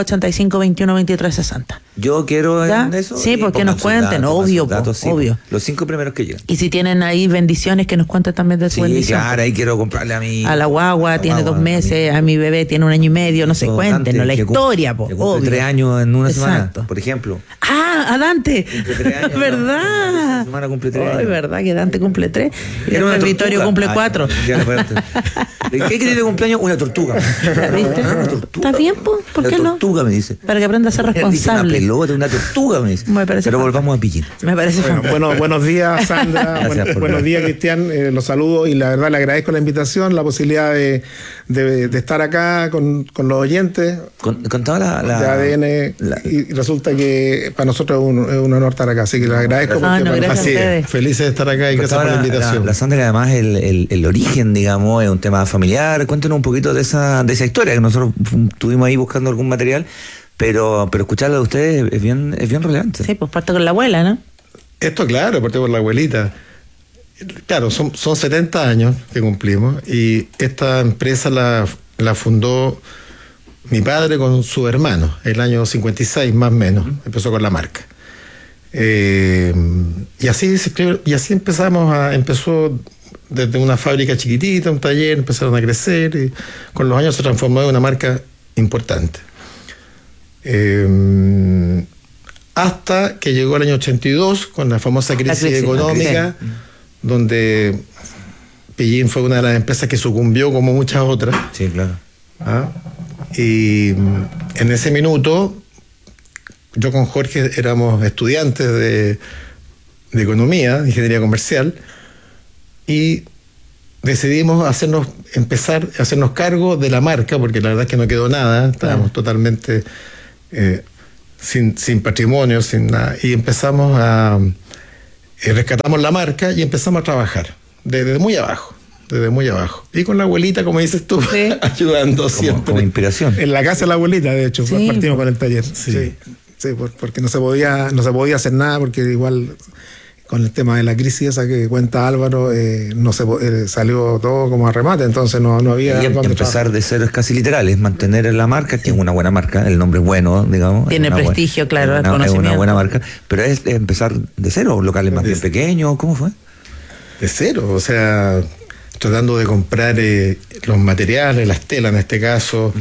569-85-21-23-60. Yo quiero eso. Sí, porque nos cuenten, obvio. Los 5 primeros que llegan. Y si tienen ahí bendiciones, que nos cuenten también de su bendición. Sí, claro, ahí quiero comprarle a la guagua, tiene 2 meses, a mi bebé tiene 1 año y medio, no sé, cuéntenos la historia, po. Cumple 3 años en una semana, por ejemplo. Ah, a Dante. Cumple 3 años. ¿Verdad? Una semana cumple 3 años. ¿Verdad que Dante cumple 3? Y el Vittorio cumple 4. ¿Qué quiere de cumpleaños? Una tortuga. ¿Viste? ¿Está bien, po? ¿Por qué no? Una tortuga, me dice. Para que aprenda a ser responsable. Una pelota, una tortuga, me dice. Pero volvamos a Pillín. Me parece buenos días, Sandra. Buenos días, Cristian. Los saludo y la verdad le agradezco la invitación, la posibilidad de estar acá con los oyentes con toda de ADN. Y resulta que para nosotros es un honor estar acá. Así que le agradezco. Gracias gracias a ustedes. Felices de estar acá y gracias por la invitación. La Sandra, además, el origen, digamos, es un tema familiar. Cuéntanos un poquito de esa historia, que nosotros estuvimos ahí buscando algún material, pero escucharla de ustedes es bien relevante. Sí, pues parte con la abuela, ¿no? Esto, claro, parte por la abuelita. Claro, son 70 años que cumplimos y esta empresa la fundó mi padre con su hermano, el año 56 más o menos, empezó con la marca. Y así empezó desde una fábrica chiquitita, un taller, empezaron a crecer y con los años se transformó en una marca importante. Hasta que llegó el año 82 con la famosa crisis económica, donde Pillín fue una de las empresas que sucumbió como muchas otras. Sí, claro. Y en ese minuto, yo con Jorge éramos estudiantes de economía, de ingeniería comercial, y decidimos empezar a hacernos cargo de la marca, porque la verdad es que no quedó nada, estábamos totalmente sin patrimonio, sin nada, y empezamos rescatamos la marca y empezamos a trabajar desde muy abajo. Y con la abuelita, como dices tú, ayudando siempre. Como inspiración. En la casa de la abuelita, de hecho, partimos con el taller. Sí, porque no se podía hacer nada, porque igual con el tema de la crisis esa que cuenta Álvaro, salió todo como a remate, entonces no había... Y empezar de cero es casi literal, es mantener la marca, que es una buena marca, el nombre es bueno, digamos. Tiene prestigio, claro, el conocimiento. Es una buena marca, pero es empezar de cero, locales más bien pequeños, ¿cómo fue? De cero, o sea, tratando de comprar los materiales, las telas en este caso,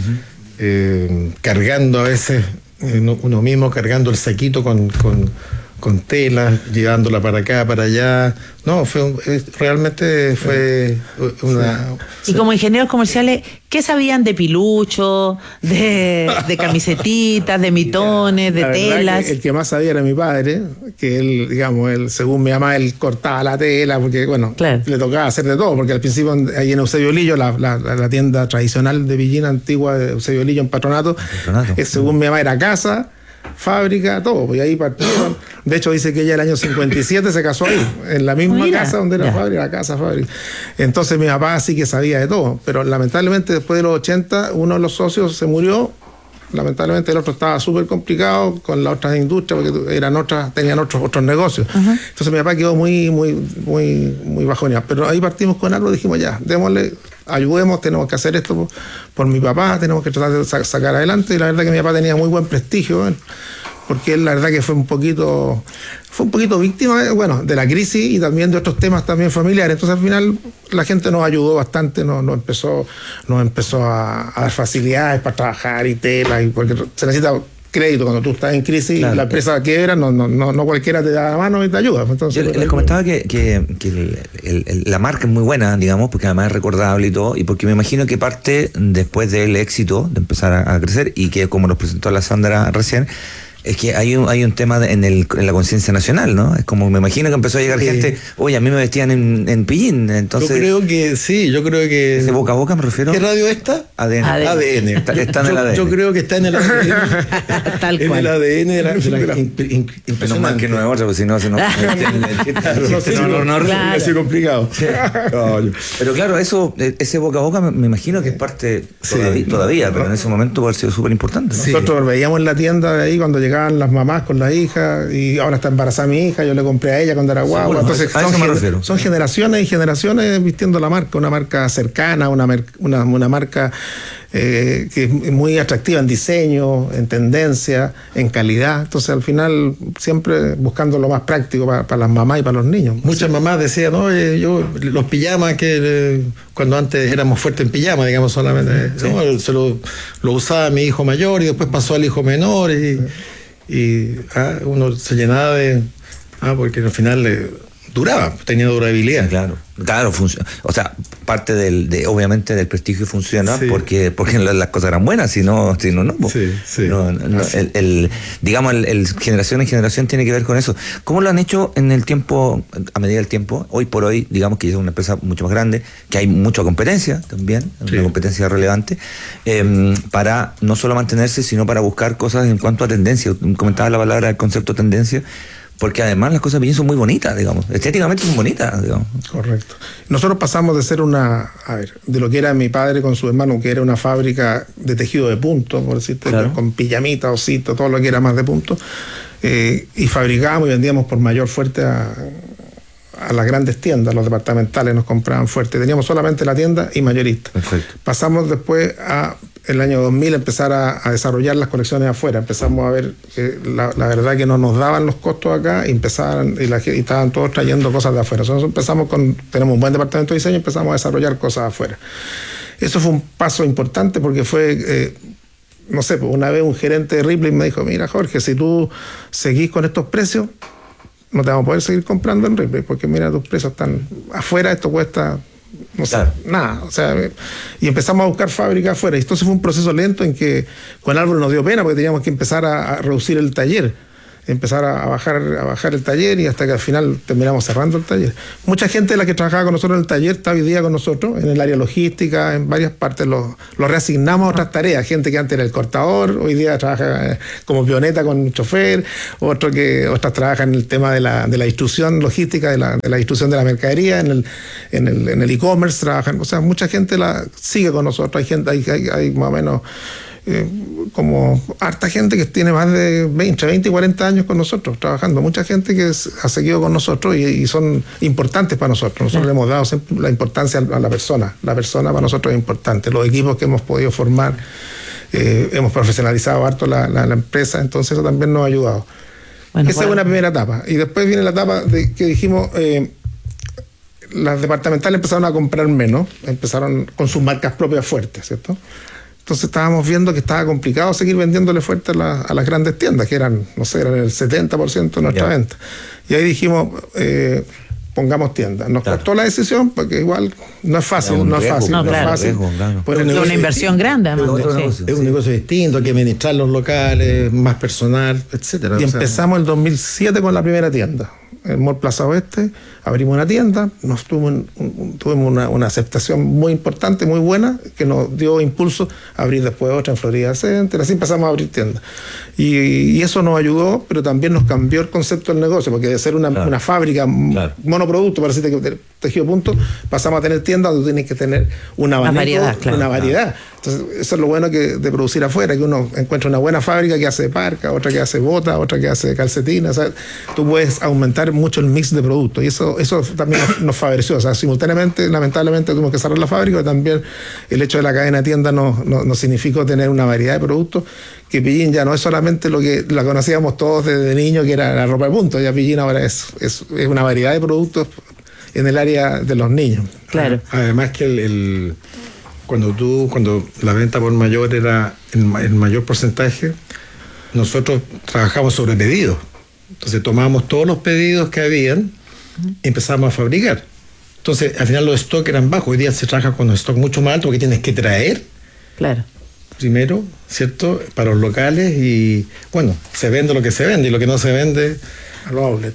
cargando a veces, uno mismo cargando el saquito con telas, llevándola para acá, para allá. No, realmente fue una... Y como ingenieros comerciales, ¿qué sabían de pilucho, de camisetitas, de mitones, de telas? El que más sabía era mi padre, que él, según mi mamá, él cortaba la tela, porque, le tocaba hacer de todo, porque al principio, ahí en Eusebio Lillo, la tienda tradicional de Villina, antigua de Eusebio Lillo en Patronato, según mi mamá era casa, fábrica, todo, y ahí partieron. De hecho, dice que ella el año 57 se casó ahí, en la misma casa donde era fábrica, la casa fábrica. Entonces mi papá sí que sabía de todo, pero lamentablemente después de los 80 uno de los socios se murió. Lamentablemente el otro estaba súper complicado con las otras industrias, porque tenían otros negocios. Entonces mi papá quedó muy bajoneado. Pero ahí partimos con algo, dijimos ya, démosle, ayudemos, tenemos que hacer esto por mi papá, tenemos que tratar de sacar adelante. Y la verdad que mi papá tenía muy buen prestigio, porque él la verdad que fue un poquito víctima, de la crisis y también de otros temas también familiares. Entonces al final la gente nos ayudó bastante, nos empezó a dar facilidades para trabajar y tela, porque se necesita crédito cuando tú estás en crisis, claro, la empresa quiebra, no cualquiera te da la mano y te ayuda. Entonces, yo les comentaba que la marca es muy buena, digamos, porque además es recordable y todo, y porque me imagino que parte después del éxito de empezar a crecer, y que como nos presentó la Sandra recién, es que hay un tema en la conciencia nacional, ¿no? Es como, me imagino que empezó a llegar gente, oye, a mí me vestían en Pillín, entonces... Yo creo que... ¿Ese boca a boca me refiero? ¿Qué radio está? ADN. Está en el ADN. Yo creo que está en el ADN. Tal cual. En el ADN era menos mal que no es otra, porque si no se nos... Ha sido complicado. Pero claro, ese boca a boca me imagino que es parte todavía, pero en ese momento ha sido súper importante, ¿no? Nosotros veíamos en la tienda de ahí cuando llegaban las mamás con la hija, y ahora está embarazada mi hija, yo le compré a ella cuando era guagua. Entonces son generaciones y generaciones vistiendo la marca, una marca cercana, una marca que es muy atractiva en diseño, en tendencia, en calidad. Entonces al final siempre buscando lo más práctico para las mamás y para los niños. Muchas mamás decían, yo los pijamas que cuando antes éramos fuertes en pijama, digamos, solamente, se lo usaba mi hijo mayor y después pasó al hijo menor y uno se llenaba porque al final duraba, tenía durabilidad. Claro, funciona. O sea, parte obviamente del prestigio funciona porque las cosas eran buenas, si no. Digamos, el generación en generación tiene que ver con eso. ¿Cómo lo han hecho en el tiempo, a medida del tiempo? Hoy por hoy, digamos que es una empresa mucho más grande, que hay mucha competencia también, una competencia relevante, para no solo mantenerse, sino para buscar cosas en cuanto a tendencia. Comentaba la palabra, el concepto tendencia. Porque además las cosas de Pillín son muy bonitas, digamos. Estéticamente son bonitas, digamos. Correcto. Nosotros pasamos de ser de lo que era mi padre con su hermano, que era una fábrica de tejido de punto, por decirte, claro, con pijamita, osito, todo lo que era más de punto, y fabricábamos y vendíamos por mayor fuerte a las grandes tiendas, los departamentales nos compraban fuerte. Teníamos solamente la tienda y mayorista. Perfecto. Pasamos después el año 2000 empezar a desarrollar las colecciones afuera. Empezamos a ver que la verdad que no nos daban los costos acá y estaban todos trayendo cosas de afuera. Nosotros tenemos un buen departamento de diseño y empezamos a desarrollar cosas afuera. Eso fue un paso importante porque fue, no sé, una vez un gerente de Ripley me dijo, mira Jorge, si tú seguís con estos precios, no te vamos a poder seguir comprando en Ripley, porque mira, tus precios están afuera, esto cuesta, no sé, nada. O sea, y empezamos a buscar fábricas afuera. Y entonces fue un proceso lento en que con Álvaro nos dio pena, porque teníamos que empezar a reducir el taller, empezar a bajar el taller, y hasta que al final terminamos cerrando el taller. Mucha gente de la que trabajaba con nosotros en el taller está hoy día con nosotros en el área logística, en varias partes lo reasignamos a otras tareas. Gente que antes era el cortador, hoy día trabaja como pioneta con chofer, otras trabajan en el tema de la distribución logística, de la distribución de la mercadería, en el e-commerce trabajan. O sea, mucha gente sigue con nosotros. Hay más o menos como harta gente que tiene más de 20 y 40 años con nosotros trabajando, mucha gente que ha seguido con nosotros y son importantes para nosotros. Nosotros le hemos dado siempre la importancia a la persona para nosotros es importante. Los equipos que hemos podido formar, hemos profesionalizado harto la empresa, entonces eso también nos ha ayudado. Esa es una primera etapa, y después viene la etapa que dijimos, las departamentales empezaron a comprar menos, empezaron con sus marcas propias fuertes, ¿cierto? Entonces estábamos viendo que estaba complicado seguir vendiéndole fuerte a las grandes tiendas, que eran el 70% de nuestra venta. Y ahí dijimos, pongamos tiendas. Nos costó la decisión, porque igual no es fácil. Es una inversión grande. Es un negocio distinto, hay que administrar los locales, más personal, etcétera. Y empezamos el 2007 con la primera tienda. En Mall Plaza Oeste, abrimos una tienda, tuvimos una aceptación muy importante, muy buena, que nos dio impulso a abrir después otra en Florida Center. Así empezamos a abrir tiendas. Y eso nos ayudó, pero también nos cambió el concepto del negocio, porque de ser una fábrica monoproducto, para decirte que tejido punto, pasamos a tener tiendas donde tienes que tener una variedad. Entonces, eso es lo bueno de producir afuera, que uno encuentra una buena fábrica que hace parca, otra que hace botas, otra que hace calcetinas. O sea, tú puedes aumentar mucho el mix de productos, y eso también nos favoreció. O sea, simultáneamente, lamentablemente, tuvimos que cerrar la fábrica, pero también el hecho de la cadena de tiendas nos significó tener una variedad de productos, que Pillín ya no es solamente lo que la conocíamos todos desde niño, que era la ropa de punto. Ya Pillín ahora es una variedad de productos en el área de los niños. Claro. Además que cuando la venta por mayor era el mayor porcentaje, nosotros trabajamos sobre pedidos. Entonces tomábamos todos los pedidos que habían y empezamos a fabricar. Entonces al final los stocks eran bajos. Hoy día se trabaja con los stocks mucho más altos, porque tienes que traer. Claro. Primero, ¿cierto? Para los locales, y bueno, se vende lo que se vende, y lo que no se vende a los outlets.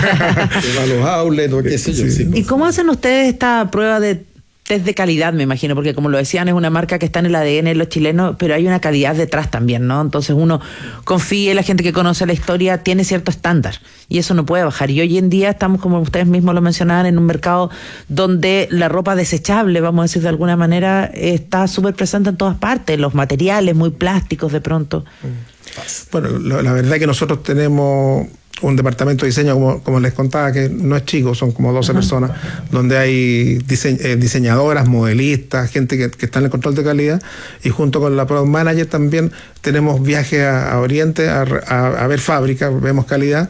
A los outlets o qué sé yo. Sí. ¿Y cómo hacen ustedes esta prueba de test de calidad, me imagino? Porque como lo decían, es una marca que está en el ADN de los chilenos, pero hay una calidad detrás también, ¿no? Entonces uno confía, la gente que conoce la historia tiene cierto estándar y eso no puede bajar. Y hoy en día estamos, como ustedes mismos lo mencionaban, en un mercado donde la ropa desechable, vamos a decir de alguna manera, está súper presente en todas partes, los materiales muy plásticos de pronto. Bueno, la verdad es que nosotros tenemos un departamento de diseño, como les contaba, que no es chico, son como 12 personas, donde hay diseñadoras, modelistas, gente que está en el control de calidad, y junto con la Product Manager también tenemos viajes a Oriente a ver fábricas, vemos calidad,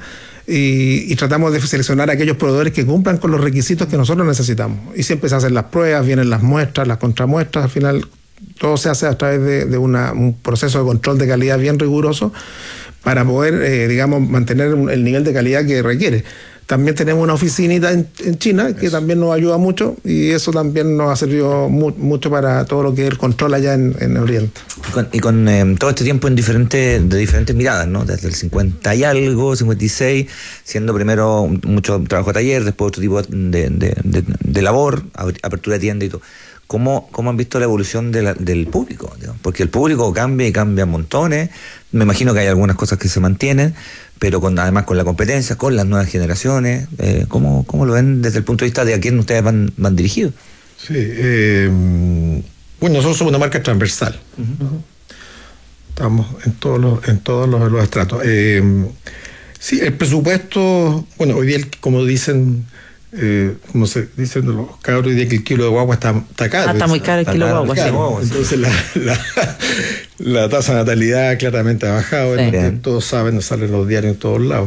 y tratamos de seleccionar a aquellos proveedores que cumplan con los requisitos que nosotros necesitamos. Y siempre se hacen las pruebas, vienen las muestras, las contramuestras, al final todo se hace a través de un proceso de control de calidad bien riguroso, para poder, mantener el nivel de calidad que requiere. También tenemos una oficinita en China que también nos ayuda mucho, y eso también nos ha servido mucho para todo lo que es el control allá en Oriente. Y con todo este tiempo de diferentes miradas, ¿no? Desde el 50 y algo, 56, siendo primero mucho trabajo de taller, después otro tipo de labor, apertura de tienda y todo. ¿Cómo han visto la evolución del público? Digamos? Porque el público cambia y cambia montones. Me imagino que hay algunas cosas que se mantienen, pero además con la competencia, con las nuevas generaciones. ¿Cómo lo ven desde el punto de vista de a quién ustedes van dirigidos? Sí, bueno, nosotros somos una marca transversal. Estamos en todos los estratos. Sí, el presupuesto, bueno, hoy día, como dicen, como se dicen los cabros, hoy día que el kilo de guagua está caro. Está muy caro el kilo de guagua, sí. Entonces la tasa de natalidad claramente ha bajado, sí. Todos saben, salen los diarios en todos lados.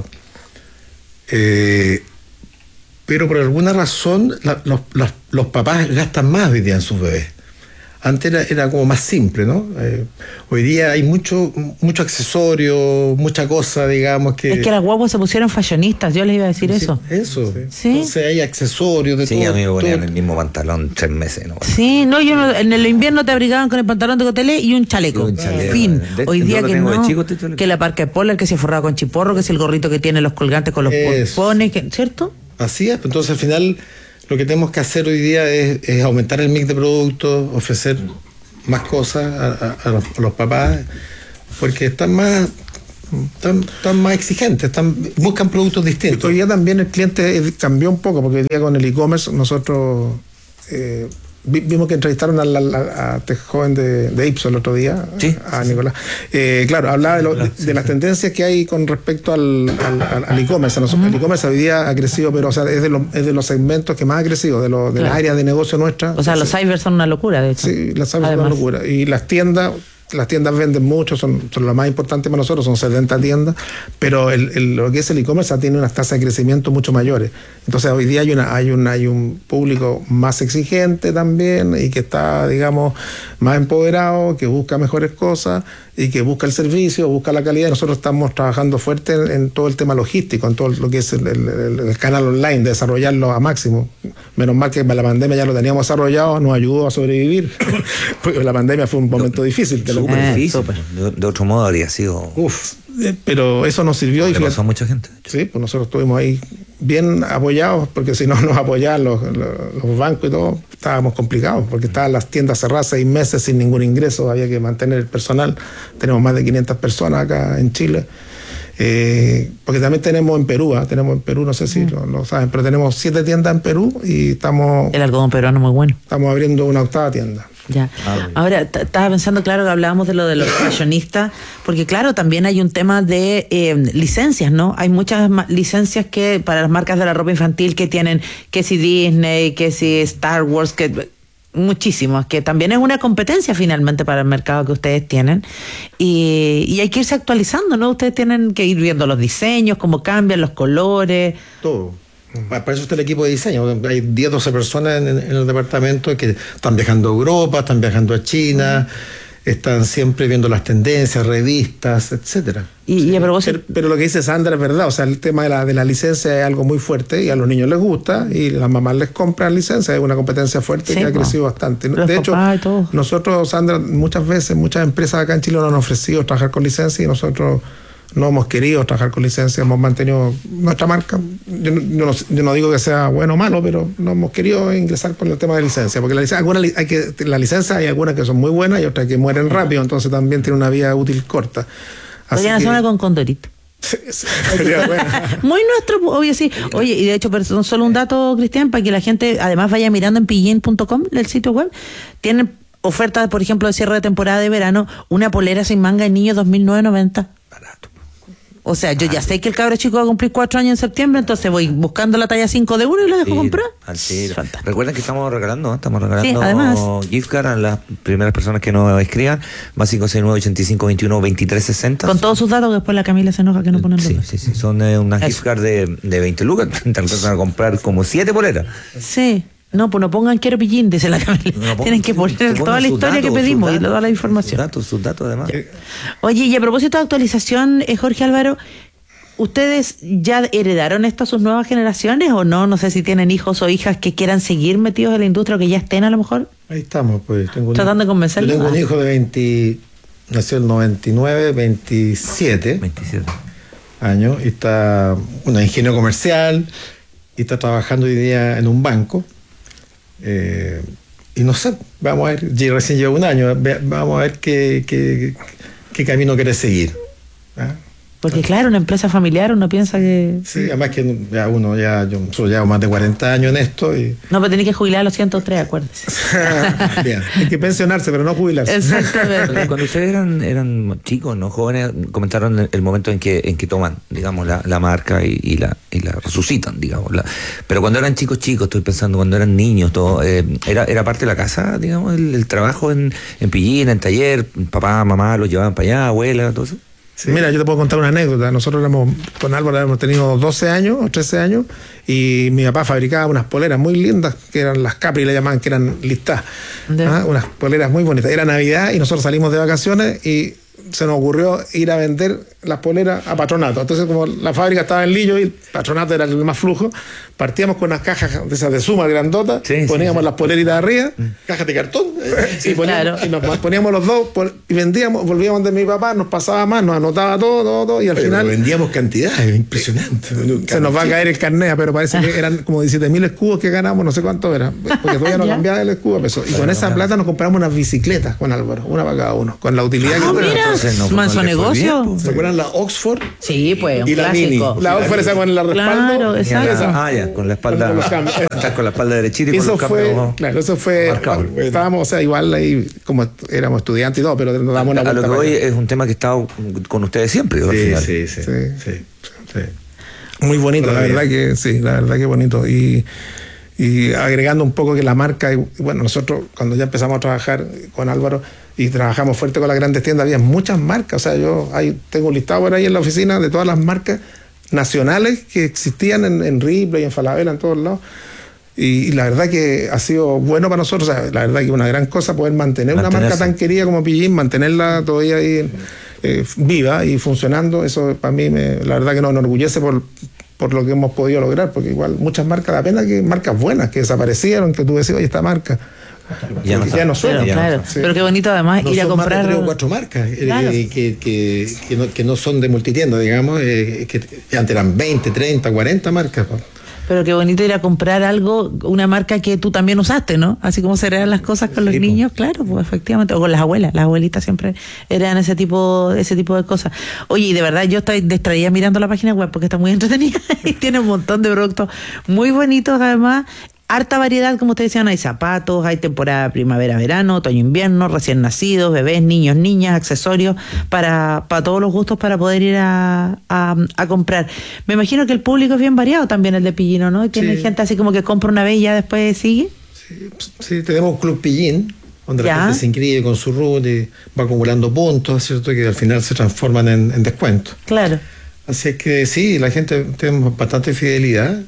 Pero por alguna razón los papás gastan más hoy día en sus bebés. Antes era como más simple, ¿no? Hoy día hay mucho accesorio, mucha cosa, digamos que... Es que las guaguas se pusieron fashionistas, yo les iba a decir eso. Eso. ¿Sí? Entonces hay accesorios de todo. Sí, a mí me ponían el mismo pantalón 3 meses, ¿no? Sí, no, en el invierno te abrigaban con el pantalón de cotelé y un chaleco. Fin. Hoy día que no, que la parca de polar, que se forraba con chiporro, que es el gorrito que tiene los colgantes con los pompones, ¿cierto? Así es, entonces al final... Lo que tenemos que hacer hoy día es aumentar el mix de productos, ofrecer más cosas a los papás, porque están más exigentes, buscan productos distintos. Hoy día también el cliente cambió un poco, porque hoy día con el e-commerce nosotros vimos que entrevistaron a este joven de Ipsos el otro día, ¿sí? A Nicolás. Claro, hablaba de las tendencias que hay con respecto al e-commerce. El e-commerce hoy día ha crecido, pero o sea, es de los segmentos que más ha crecido, de las áreas de negocio nuestras. O sea, los cyber son una locura, de hecho. Sí, las cyber son una locura. Y las tiendas venden mucho, son las más importantes para nosotros, son 70 tiendas, pero lo que es el e-commerce tiene unas tasas de crecimiento mucho mayores. Entonces hoy día hay un público más exigente también y que está, digamos, más empoderado, que busca mejores cosas y que busca el servicio, busca la calidad. Nosotros estamos trabajando fuerte en todo el tema logístico, en todo lo que es el canal online, de desarrollarlo a máximo. Menos mal que la pandemia ya lo teníamos desarrollado, nos ayudó a sobrevivir, porque la pandemia fue un momento difícil. Súper difícil. De otro modo habría sido... Pero eso nos sirvió. Y pasó a mucha gente. Sí, pues nosotros estuvimos ahí bien apoyados, porque si no nos apoyaban los bancos y todo, estábamos complicados, porque estaban las tiendas cerradas 6 meses sin ningún ingreso, había que mantener el personal. Tenemos más de 500 personas acá en Chile. Porque también tenemos en Perú, no sé si lo saben, pero tenemos 7 tiendas en Perú y estamos... El algodón peruano muy bueno. Estamos abriendo una 8ª tienda. Ya. Ahora, estaba pensando, claro, que hablábamos de lo de los fashionistas, porque claro, también hay un tema de licencias, ¿no? Hay muchas licencias que para las marcas de la ropa infantil que tienen, que si Disney, que si Star Wars, que muchísimos, que también es una competencia finalmente para el mercado que ustedes tienen, y hay que irse actualizando, ¿no? Ustedes tienen que ir viendo los diseños, cómo cambian los colores. Todo. Para eso está el equipo de diseño. Hay 10, 12 personas en el departamento que están viajando a Europa, están viajando a China, están siempre viendo las tendencias, revistas, etcétera. Pero lo que dice Sandra es verdad, o sea, el tema de la licencia es algo muy fuerte y a los niños les gusta y las mamás les compran licencia, es una competencia fuerte que ha crecido bastante. De hecho, nosotros, Sandra, muchas veces, muchas empresas acá en Chile nos han ofrecido trabajar con licencia y nosotros no hemos querido trabajar con licencia, hemos mantenido nuestra marca. Yo no digo que sea bueno o malo, pero no hemos querido ingresar con el tema de licencia, porque la licencia hay algunas que son muy buenas y otras que mueren rápido, entonces también tiene una vida útil corta. Podrían hacer una con Condorito. Muy nuestro, obvio, sí. Oye, y de hecho, pero solo un dato, Cristian, para que la gente además vaya mirando en pillín.com, el sitio web, tienen ofertas, por ejemplo, de cierre de temporada de verano, una polera sin manga de niño 2.990. O sea, yo ya sé que el cabro chico va a cumplir 4 años en septiembre, entonces voy buscando la talla 5 de uno y la dejo comprar. Recuerden que estamos regalando gift card a las primeras personas que nos escriban, más 569-8521-2360. Con todos sus datos, que después la Camila se enoja que no ponen Sí, son una gift card de 20 lucas, te alcanzan a comprar como 7 poleras. Sí. No, pues no pongan quiero pillín, dice la Camila. Tienen que poner toda la historia que pedimos y toda la información. Sus datos además. Oye, y a propósito de actualización, Jorge Álvaro, ¿ustedes ya heredaron esto a sus nuevas generaciones o no? No sé si tienen hijos o hijas que quieran seguir metidos en la industria o que ya estén a lo mejor. Ahí estamos, pues. Tratando de convencerlos. Yo tengo un hijo de nació en el 99, 27 años, y está un ingeniero comercial y está trabajando hoy día en un banco. Y no sé, vamos a ver, recién lleva un año, vamos a ver qué camino quiere seguir. Porque claro, una empresa familiar uno piensa que... Sí, además que yo llevo más de 40 años en esto y... No, pero tenés que jubilar a los 103, acuérdese. Bien, hay que pensionarse, pero no jubilarse. Exactamente. Cuando ustedes eran chicos, ¿no? Jóvenes, comentaron el momento en que toman, digamos, la marca y la resucitan, digamos. Pero cuando eran chicos, estoy pensando, cuando eran niños, todo, era parte de la casa, digamos, el trabajo en Pillín, en taller, papá, mamá los llevaban para allá, abuela, todo eso. Sí. Mira, yo te puedo contar una anécdota. Nosotros con Álvaro hemos tenido 12 años o 13 años y mi papá fabricaba unas poleras muy lindas, que eran las Capri, le llamaban, que eran listas. Unas poleras muy bonitas. Era Navidad y nosotros salimos de vacaciones y se nos ocurrió ir a vender las poleras a Patronato. Entonces, como la fábrica estaba en Lillo y el Patronato era el más flujo, partíamos con unas cajas de esas de suma grandotas, poníamos las poleritas arriba, cajas de cartón, y nos poníamos los dos y vendíamos, volvíamos de mi papá, nos pasaba más, nos anotaba todo y al final vendíamos cantidades, impresionante. Se nos va a caer el carnet, pero parece que eran como 17.000 escudos que ganamos, no sé cuánto era, porque todavía no cambiaba el escudo a peso. Y con esa plata nos compramos unas bicicletas con Álvaro, una para cada uno, con la utilidad que manso negocio. ¿Se acuerdan la Oxford? Sí, pues, y la clásico. Mini. La Oxford esa con el respaldo. Claro, exacto. Ya, con la espalda. Con la espalda derechita y eso con los cambios. Claro, eso fue. Estábamos, o sea, igual ahí, como éramos estudiantes y todo, pero nos damos una vuelta. A lo que hoy es un tema que he estado con ustedes siempre. Sí. Muy bonito, la verdad que bonito. Y agregando un poco que la marca, bueno, nosotros cuando ya empezamos a trabajar con Álvaro y trabajamos fuerte con las grandes tiendas, había muchas marcas. O sea, yo tengo un listado por ahí en la oficina de todas las marcas nacionales que existían en Ripley, en Falabella, en todos lados. Y la verdad que ha sido bueno para nosotros. O sea, la verdad que es una gran cosa poder mantener una marca tan querida como Pillín, mantenerla todavía ahí viva y funcionando. Eso para mí, la verdad que nos enorgullece por lo que hemos podido lograr, porque igual muchas marcas, da pena que marcas buenas que desaparecieron, que tú decías, oye, esta marca ya no suena. Claro. Sí. Pero qué bonito además ir a comprar. Más de 3 o 4 marcas que no son de multitienda, digamos, que antes eran 20, 30, 40 marcas. Pero qué bonito ir a comprar algo, una marca que tú también usaste, ¿no? Así como se heredan las cosas con los niños, claro, pues efectivamente, o con las abuelas. Las abuelitas siempre heredan ese tipo de cosas. Oye, y de verdad yo estoy distraída mirando la página web porque está muy entretenida y tiene un montón de productos muy bonitos además. Harta variedad, como ustedes decían, hay zapatos, hay temporada primavera-verano, otoño-invierno, recién nacidos, bebés, niños, niñas, accesorios, para todos los gustos para poder ir a comprar. Me imagino que el público es bien variado también, el de Pillín, ¿no? Tiene gente así como que compra una vez y ya después sigue. Sí, tenemos un Club Pillín, donde la gente se inscribe con su RUT y va acumulando puntos, ¿cierto? Que al final se transforman en descuentos. Claro. Así es que sí, la gente tenemos bastante fidelidad.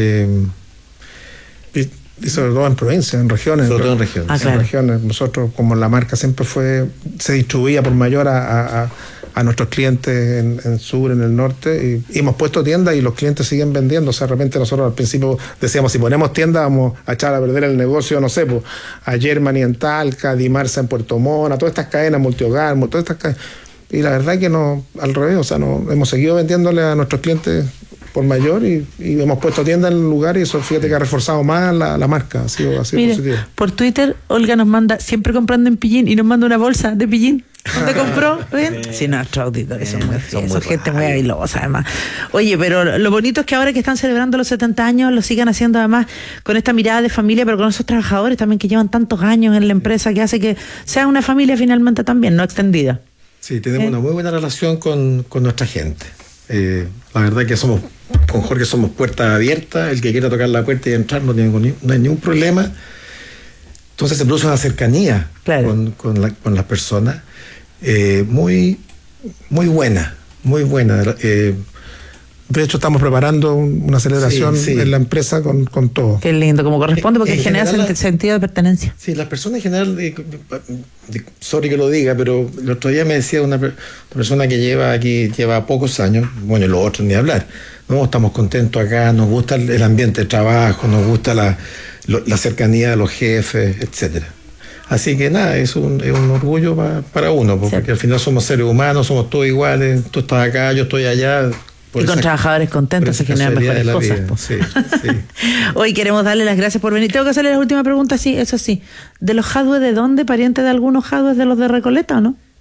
Y sobre todo en provincias, en regiones. Sobre todo en regiones. En regiones. Nosotros, como la marca siempre se distribuía por mayor a nuestros clientes en sur, en el norte, y hemos puesto tiendas y los clientes siguen vendiendo. O sea, de repente nosotros al principio decíamos, si ponemos tiendas vamos a echar a perder el negocio, no sé, pues, a Germany en Talca, Dimarsa en Puerto Montt, todas estas cadenas, Multihogar, todas estas cadenas. Y la verdad que no, al revés, o sea, no, hemos seguido vendiéndole a nuestros clientes por mayor y hemos puesto tiendas en el lugar y eso, fíjate que ha reforzado más la marca, ha sido Mira, positivo. Por Twitter Olga nos manda, siempre comprando en Pillín, y nos manda una bolsa de Pillín. ¿Dónde compró? ¿Ven? Sí, nuestros auditores son muy fieles, son gente muy habilosa además. Oye, pero lo bonito es que ahora que están celebrando los 70 años lo sigan haciendo además con esta mirada de familia, pero con esos trabajadores también que llevan tantos años en la empresa, que hace que sea una familia finalmente también, no extendida. Sí, tenemos una muy buena relación con nuestra gente. La verdad que con Jorge somos puerta abierta, el que quiera tocar la puerta y entrar no hay ningún problema. Entonces se produce una cercanía con las personas muy buena, muy buena. De hecho, estamos preparando una celebración en la empresa con todo. Qué lindo, como corresponde, porque genera sentido de pertenencia. Sí, las personas en general, sorry que lo diga, pero el otro día me decía una persona que lleva pocos años, bueno, y los otros ni hablar. No, estamos contentos acá, nos gusta el ambiente de trabajo, nos gusta la cercanía de los jefes, etcétera. Así que nada, es un orgullo para uno, porque al final somos seres humanos, somos todos iguales, tú estás acá, yo estoy allá. Y con trabajadores contentos se generan mejores cosas. Sí. Hoy queremos darle las gracias por venir. Tengo que hacerle la última pregunta, sí, eso sí. ¿De los Jadwe de dónde? ¿Pariente de algunos Jadwe de los de Recoleta o no?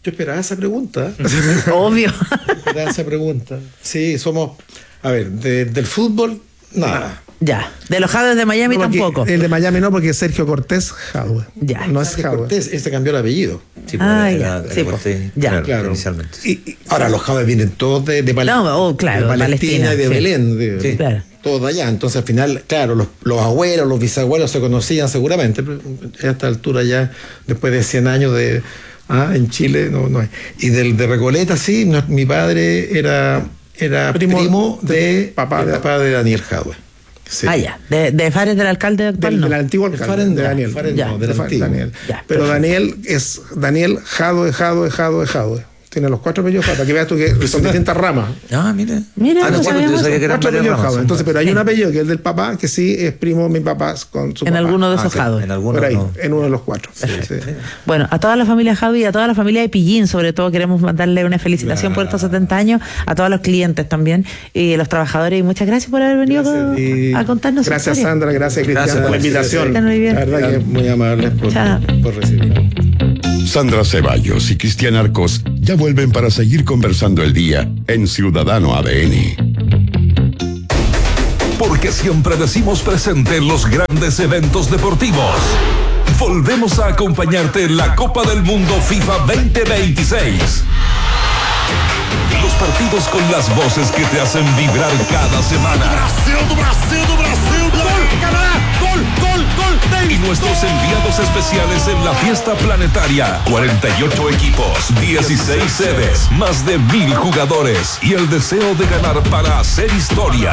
Yo esperaba esa pregunta. Obvio. Esperaba esa pregunta. Sí, somos... A ver, del fútbol, nada. Ya. De los Jadwe de Miami tampoco. El de Miami no, porque es Sergio Cortés Jadwe. Ya. No es Jadwe. Cortés, este cambió el apellido. Sí, ya. Ya. Claro. Inicialmente. Y ahora los Jadwe vienen todos de Palestina y de Belén. Sí, claro. Todos de allá. Entonces, al final, claro, los abuelos, los bisabuelos se conocían seguramente. Pero a esta altura ya, después de 100 años en Chile, no hay. Y de Recoleta, sí, mi padre era primo de papá de Daniel Jadwe. Sí. Ya. De Fares del alcalde actual, del antiguo alcalde, de Daniel. Daniel. Pero Daniel es Daniel Jadwe. Tiene los 4 apellidos para que veas tú que son distintas ramas. Mira, no sabía que eran 4 apellidos Jadwe. Entonces, pero hay un apellido que es del papá, que sí es primo de mi papá con su papá. En alguno de esos Jadwe. Por ahí, en uno de los 4. Sí. Bueno, a toda la familia Jadwe y a toda la familia de Pillín, sobre todo, queremos mandarle una felicitación por estos 70 años, a todos los clientes también, y los trabajadores, y muchas gracias por haber venido a contarnos. Gracias, Sandra, gracias, Cristian, por la invitación. Muy bien. La verdad que muy amables por recibirnos. Sandra Ceballos y Cristian Arcos ya vuelven para seguir conversando el día en Ciudadano ADN. Porque siempre decimos presente en los grandes eventos deportivos. Volvemos a acompañarte en la Copa del Mundo FIFA 2026. Los partidos con las voces que te hacen vibrar cada semana. Brasil, gol, Canadá, gol. Y nuestros enviados especiales en la fiesta planetaria. 48 equipos, 16 sedes, más de 1000 jugadores y el deseo de ganar para hacer historia.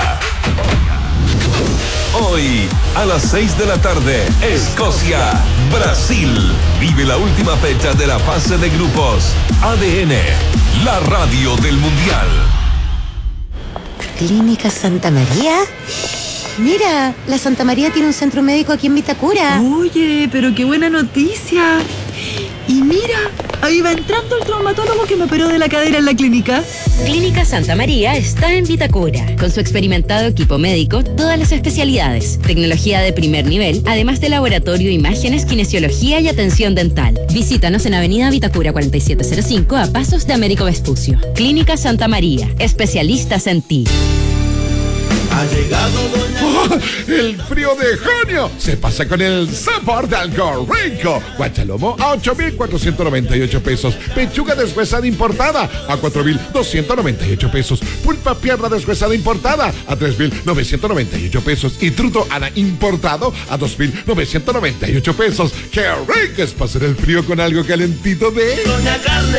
Hoy, a las 6 de la tarde, Escocia, Brasil. Vive la última fecha de la fase de grupos. ADN, la radio del Mundial. ¿Clínica Santa María? Mira, la Santa María tiene un centro médico aquí en Vitacura. Oye, pero qué buena noticia. Y mira, ahí va entrando el traumatólogo que me operó de la cadera en la clínica. Clínica Santa María está en Vitacura. Con su experimentado equipo médico, todas las especialidades, tecnología de primer nivel, además de laboratorio, imágenes, kinesiología y atención dental. Visítanos en Avenida Vitacura 4705 a pasos de Américo Vespucio. Clínica Santa María, especialistas en ti. Ha llegado el frío de junio se pasa con el sabor de algo rico. Guachalomo a 8,498 pesos. Pechuga deshuesada importada a 4,298 pesos. Pulpa pierna deshuesada importada a 3,998 pesos. Y truto ana importado a 2,998 pesos. ¡Qué rico es pasar el frío con algo calentito de Doña Carne!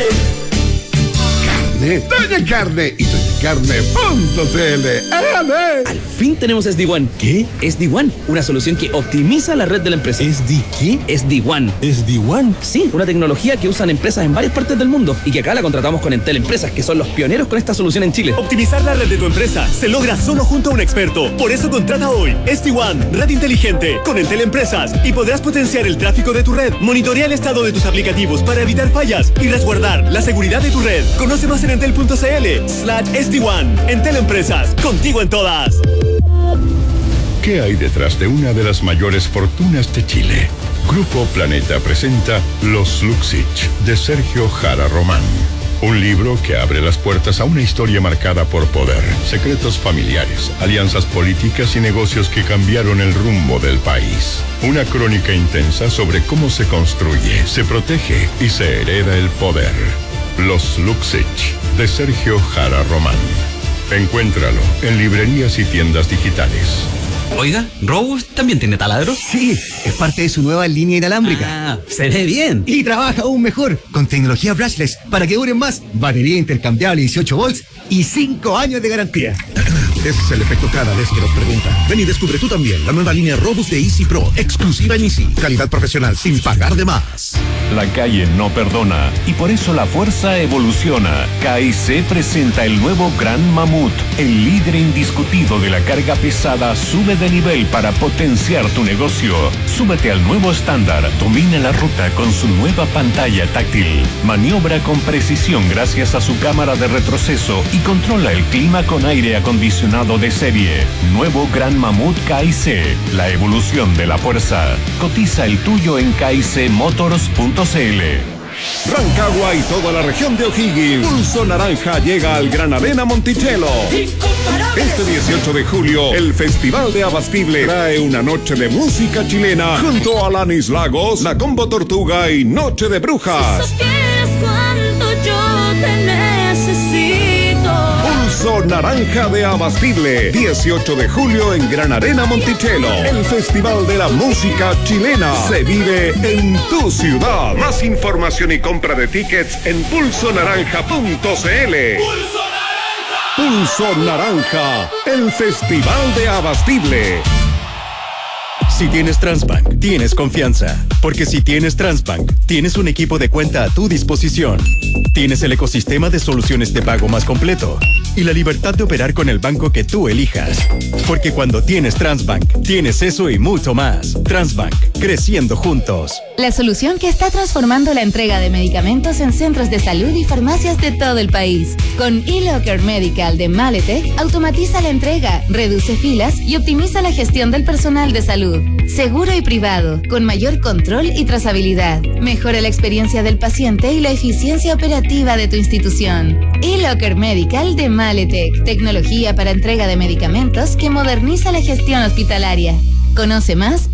Doña Carne y DoñaCarne.cl. Al fin tenemos SD-WAN. ¿Qué? SD-WAN, una solución que optimiza la red de la empresa. ¿SD qué? SD-WAN. ¿SD-WAN? Sí, una tecnología que usan empresas en varias partes del mundo y que acá la contratamos con Entel Empresas, que son los pioneros con esta solución en Chile. Optimizar la red de tu empresa se logra solo junto a un experto. Por eso contrata hoy SD-WAN, red inteligente, con Entel Empresas, y podrás potenciar el tráfico de tu red, monitorear el estado de tus aplicativos para evitar fallas y resguardar la seguridad de tu red. Conoce más en entel.cl/SD-WAN. Entel Empresas, contigo en todas. ¿Qué hay detrás de una de las mayores fortunas de Chile? Grupo Planeta presenta Los Luxich, de Sergio Jara Román. Un libro que abre las puertas a una historia marcada por poder, secretos familiares, alianzas políticas y negocios que cambiaron el rumbo del país. Una crónica intensa sobre cómo se construye, se protege y se hereda el poder. Los Luxich, de Sergio Jara Román. Encuéntralo en librerías y tiendas digitales. Oiga, ¿Robus también tiene taladro? Sí, es parte de su nueva línea inalámbrica. Ah, se ve bien. Y trabaja aún mejor, con tecnología brushless, para que duren más, batería intercambiable 18 volts y 5 años de garantía. Ese es el efecto cada vez que nos preguntan. Ven y descubre tú también la nueva línea Robust de Easy Pro, exclusiva en Easy. Calidad profesional sin pagar de más. La calle no perdona y por eso la fuerza evoluciona. KIC presenta el nuevo Gran Mamut, el líder indiscutido de la carga pesada. Sube de nivel para potenciar tu negocio. Súbete al nuevo estándar. Domina la ruta con su nueva pantalla táctil. Maniobra con precisión gracias a su cámara de retroceso y controla el clima con aire acondicionado de serie. Nuevo Gran Mamut KIC, la evolución de la fuerza. Cotiza el tuyo en KICmotors.cl. Rancagua y toda la región de O'Higgins. Pulso Naranja llega al Gran Arena Monticello. Este 18 de julio, el Festival de Abastible trae una noche de música chilena junto a Alanis Lagos, La Combo Tortuga y Noche de Brujas. Si supieras cuánto yo te necesito. Pulso Naranja de Abastible, 18 de julio en Gran Arena Monticello. El Festival de la Música Chilena se vive en tu ciudad. Más información y compra de tickets en pulsonaranja.cl. Pulso Naranja, el Festival de Abastible. Si tienes Transbank, tienes confianza. Porque si tienes Transbank, tienes un equipo de cuenta a tu disposición. Tienes el ecosistema de soluciones de pago más completo y la libertad de operar con el banco que tú elijas. Porque cuando tienes Transbank, tienes eso y mucho más. Transbank, creciendo juntos. La solución que está transformando la entrega de medicamentos en centros de salud y farmacias de todo el país. Con eLocker Medical de Maletec, automatiza la entrega, reduce filas y optimiza la gestión del personal de salud. Seguro y privado, con mayor control y trazabilidad. Mejora la experiencia del paciente y la eficiencia operativa de tu institución. eLocker Medical de Maletec, tecnología para entrega de medicamentos que moderniza la gestión hospitalaria. Conoce más